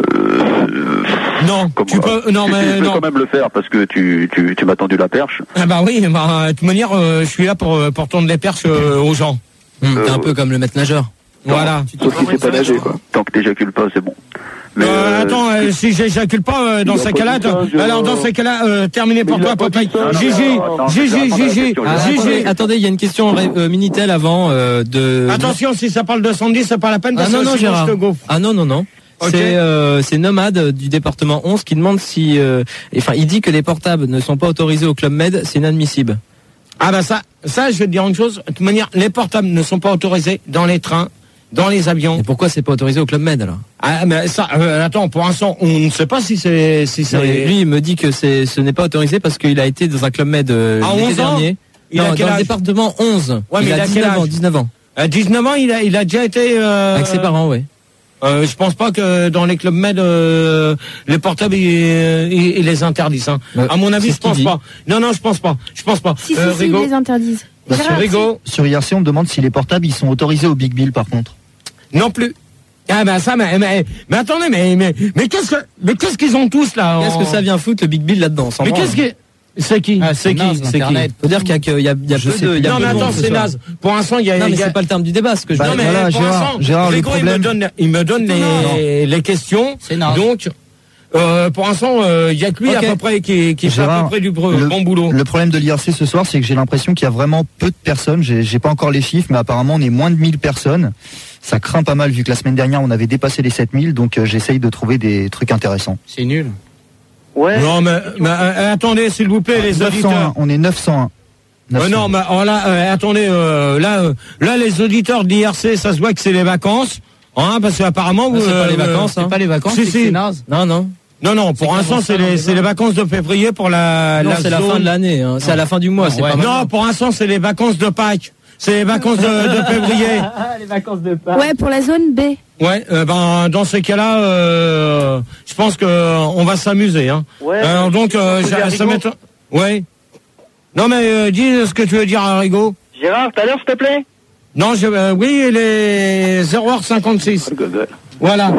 Non, Comme, tu euh, peux, non si, si, mais je peux non. quand même le faire parce que tu, tu, tu m'as tendu la perche. Ah bah oui, bah, de toute manière, euh, je suis là pour, pour tendre les perches euh, aux gens. Hum, Euh, T'es un peu comme le maître nageur. Voilà. Sauf si c'est pas nager, quoi. Tant que t'éjacules pas, c'est bon. Mais, Euh, euh, attends, euh, si j'éjacule pas euh, dans il a ces pas cas-là, dit ça, attends, je- alors dans ces cas-là, euh, terminé pour Mais il toi, a pas Popeye. dit ça, non, Gigi, non, attends, je vais Gigi, répondre à la Gigi, question, Ah, Gigi. attendez, attendez, il y a une question euh, Minitel avant euh, de. Attention, si ça parle de Sandy, c'est pas la peine Ah parce non que non sinon Gérard. je te gaufre. Ah non non non. Ok. C'est euh, c'est Nomade euh, du département onze qui demande si euh, enfin il dit que les portables ne sont pas autorisés au Club Med, c'est inadmissible. Ah bah ça, ça, je vais te dire une chose. De toute manière, les portables ne sont pas autorisés dans les trains, dans les avions. Et pourquoi c'est pas autorisé au Club Med alors? Ah mais ça, euh, attends, pour l'instant, on ne sait pas si c'est si Non, mais c'est. lui il me dit que c'est ce n'est pas autorisé parce qu'il a été dans un Club Med euh, À l'été onze ans dernier. Il non, a quel dans le âge département onze. Ouais, mais il, il a a quel dix-neuf ans, âge dix-neuf ans. À dix-neuf ans, il a, il a déjà été. Euh, Avec ses parents, oui. Euh, je pense pas que dans les clubs med euh, les portables ils, ils- ils les interdisent. Hein. Euh, à mon avis, c'est je ce qu'il pense dit. pas. Non, non, je pense pas. Je pense pas. Si, si, Euh, si, ils Rigaud. les interdisent. Bah, Gérard, Rigaud. Sur I R C, on me demande si les portables ils sont autorisés au Big Bill par contre. Non plus. Ah ben ça, mais mais, mais attendez, mais mais mais qu'est-ce que mais qu'est-ce qu'ils ont tous là Qu'est-ce en- que ça vient foutre le Big Bill là-dedans? on s'en Mais branle. qu'est-ce que c'est qui Ah, C'est c'est qui naze, C'est qui l'Internet. Faut dire qu'il y a, que- il y a, il y a Je peu sais de. il y a Non peu mais de attends, monde ce c'est soir. naze. Pour l'instant, il y a. Non il mais y a- c'est pas le terme du débat ce que je Bah, non dis. mais voilà, pour Gérard, l'instant, Gérard, le Rigaud, il me problème- donne il me donne les les questions. C'est naze. Donc euh, pour l'instant, euh, il y a que lui Ok. à peu près qui qui fait à Gérard, peu près du br- le- bon boulot. Le problème de l'I R C ce soir, c'est que j'ai l'impression qu'il y a vraiment peu de personnes. J'ai j'ai pas encore les chiffres, mais apparemment on est moins de mille personnes. Ça craint pas mal vu que la semaine dernière on avait dépassé les sept mille, donc euh, j'essaye de trouver des trucs intéressants. C'est nul. Ouais. Non mais, mais, euh, attendez s'il vous plaît les neuf cent un, auditeurs. on est neuf cent un. Euh, non mais oh, là euh, attendez euh, là euh, là les auditeurs de l'I R C ça se voit que c'est les vacances hein parce qu'apparemment Non, vous c'est pas les euh, vacances, hein. C'est pas les vacances, Si, c'est si. que c'est naze. Non non. Non non pour C'est l'instant comment c'est ça, dans les les c'est les vacances de février pour la Non, la c'est la zone- fin de l'année. Hein. C'est à la fin du mois. Non, C'est ouais. pas Non pour l'instant c'est les vacances de Pâques. C'est les vacances de, de février. les vacances de Ouais, pour la zone B. Ouais, euh, ben dans ces cas-là, euh, je pense que euh, on va s'amuser. Hein. Ouais. Alors donc, euh, je peux j'a- dire ça Rigaud m'étonne- Ouais. Non mais euh, dis ce que tu veux dire à Rigaud. Gérard, t'as l'heure, s'il te plaît? Non, je, euh, oui, il est zéro heure cinquante-six. Voilà.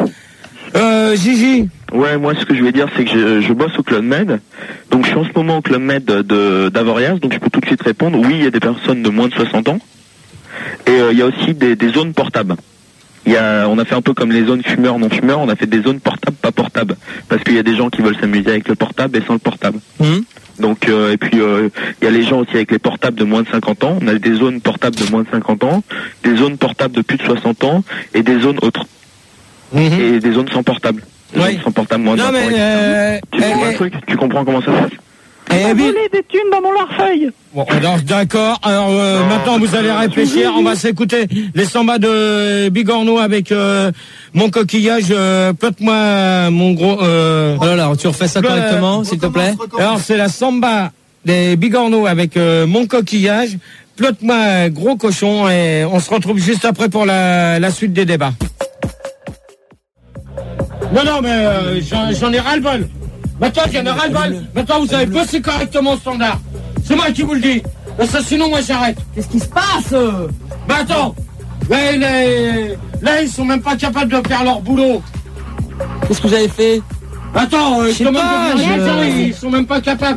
Euh, Gigi. Ouais, moi ce que je vais dire c'est que je, je bosse au Club Med, donc je suis en ce moment au Club Med de d'Avoriaz, donc je peux tout de suite répondre. Oui, il y a des personnes de moins de soixante ans, et euh, il y a aussi des, des zones portables. Il y a, on a fait un peu comme les zones fumeurs non fumeurs, on a fait des zones portables pas portables, parce qu'il y a des gens qui veulent s'amuser avec le portable et sans le portable. Hum. Donc euh, et puis euh, il y a les gens aussi avec les portables de moins de cinquante ans. On a des zones portables de moins de cinquante ans, des zones portables de plus de soixante ans et des zones autres. Et des zones sans portable. Des Oui. zones sans portable moins de Non vingt ans, mais et cetera. euh, Tu comprends eh, le truc? Tu comprends comment ça se passe? Eh T'as bien, volé des thunes dans mon larfeuille. bon, alors, d'accord. Alors euh, maintenant vous allez réfléchir. On va s'écouter les sambas de Bigorneau avec euh, mon coquillage. Euh, Plotte-moi mon gros. Euh, Oh là là, tu refais ça le- correctement, s'il te plaît. Alors c'est la samba des Bigorneau avec euh, mon coquillage. Plotte-moi gros cochon et on se retrouve juste après pour la, la suite des débats. Non, non, mais euh, j'en, j'en ai ras-le-bol. Maintenant, j'en ai ras-le-bol. Maintenant, vous avez bossé correctement au standard. C'est moi qui vous le dis. Parce que sinon, moi, j'arrête. Qu'est-ce qui se passe? Bah attends. Là, les- là, ils sont même pas capables de faire leur boulot. Qu'est-ce que vous avez fait? Attends, euh, Je je sais demande pas, de venir, je- ils sont même pas capables.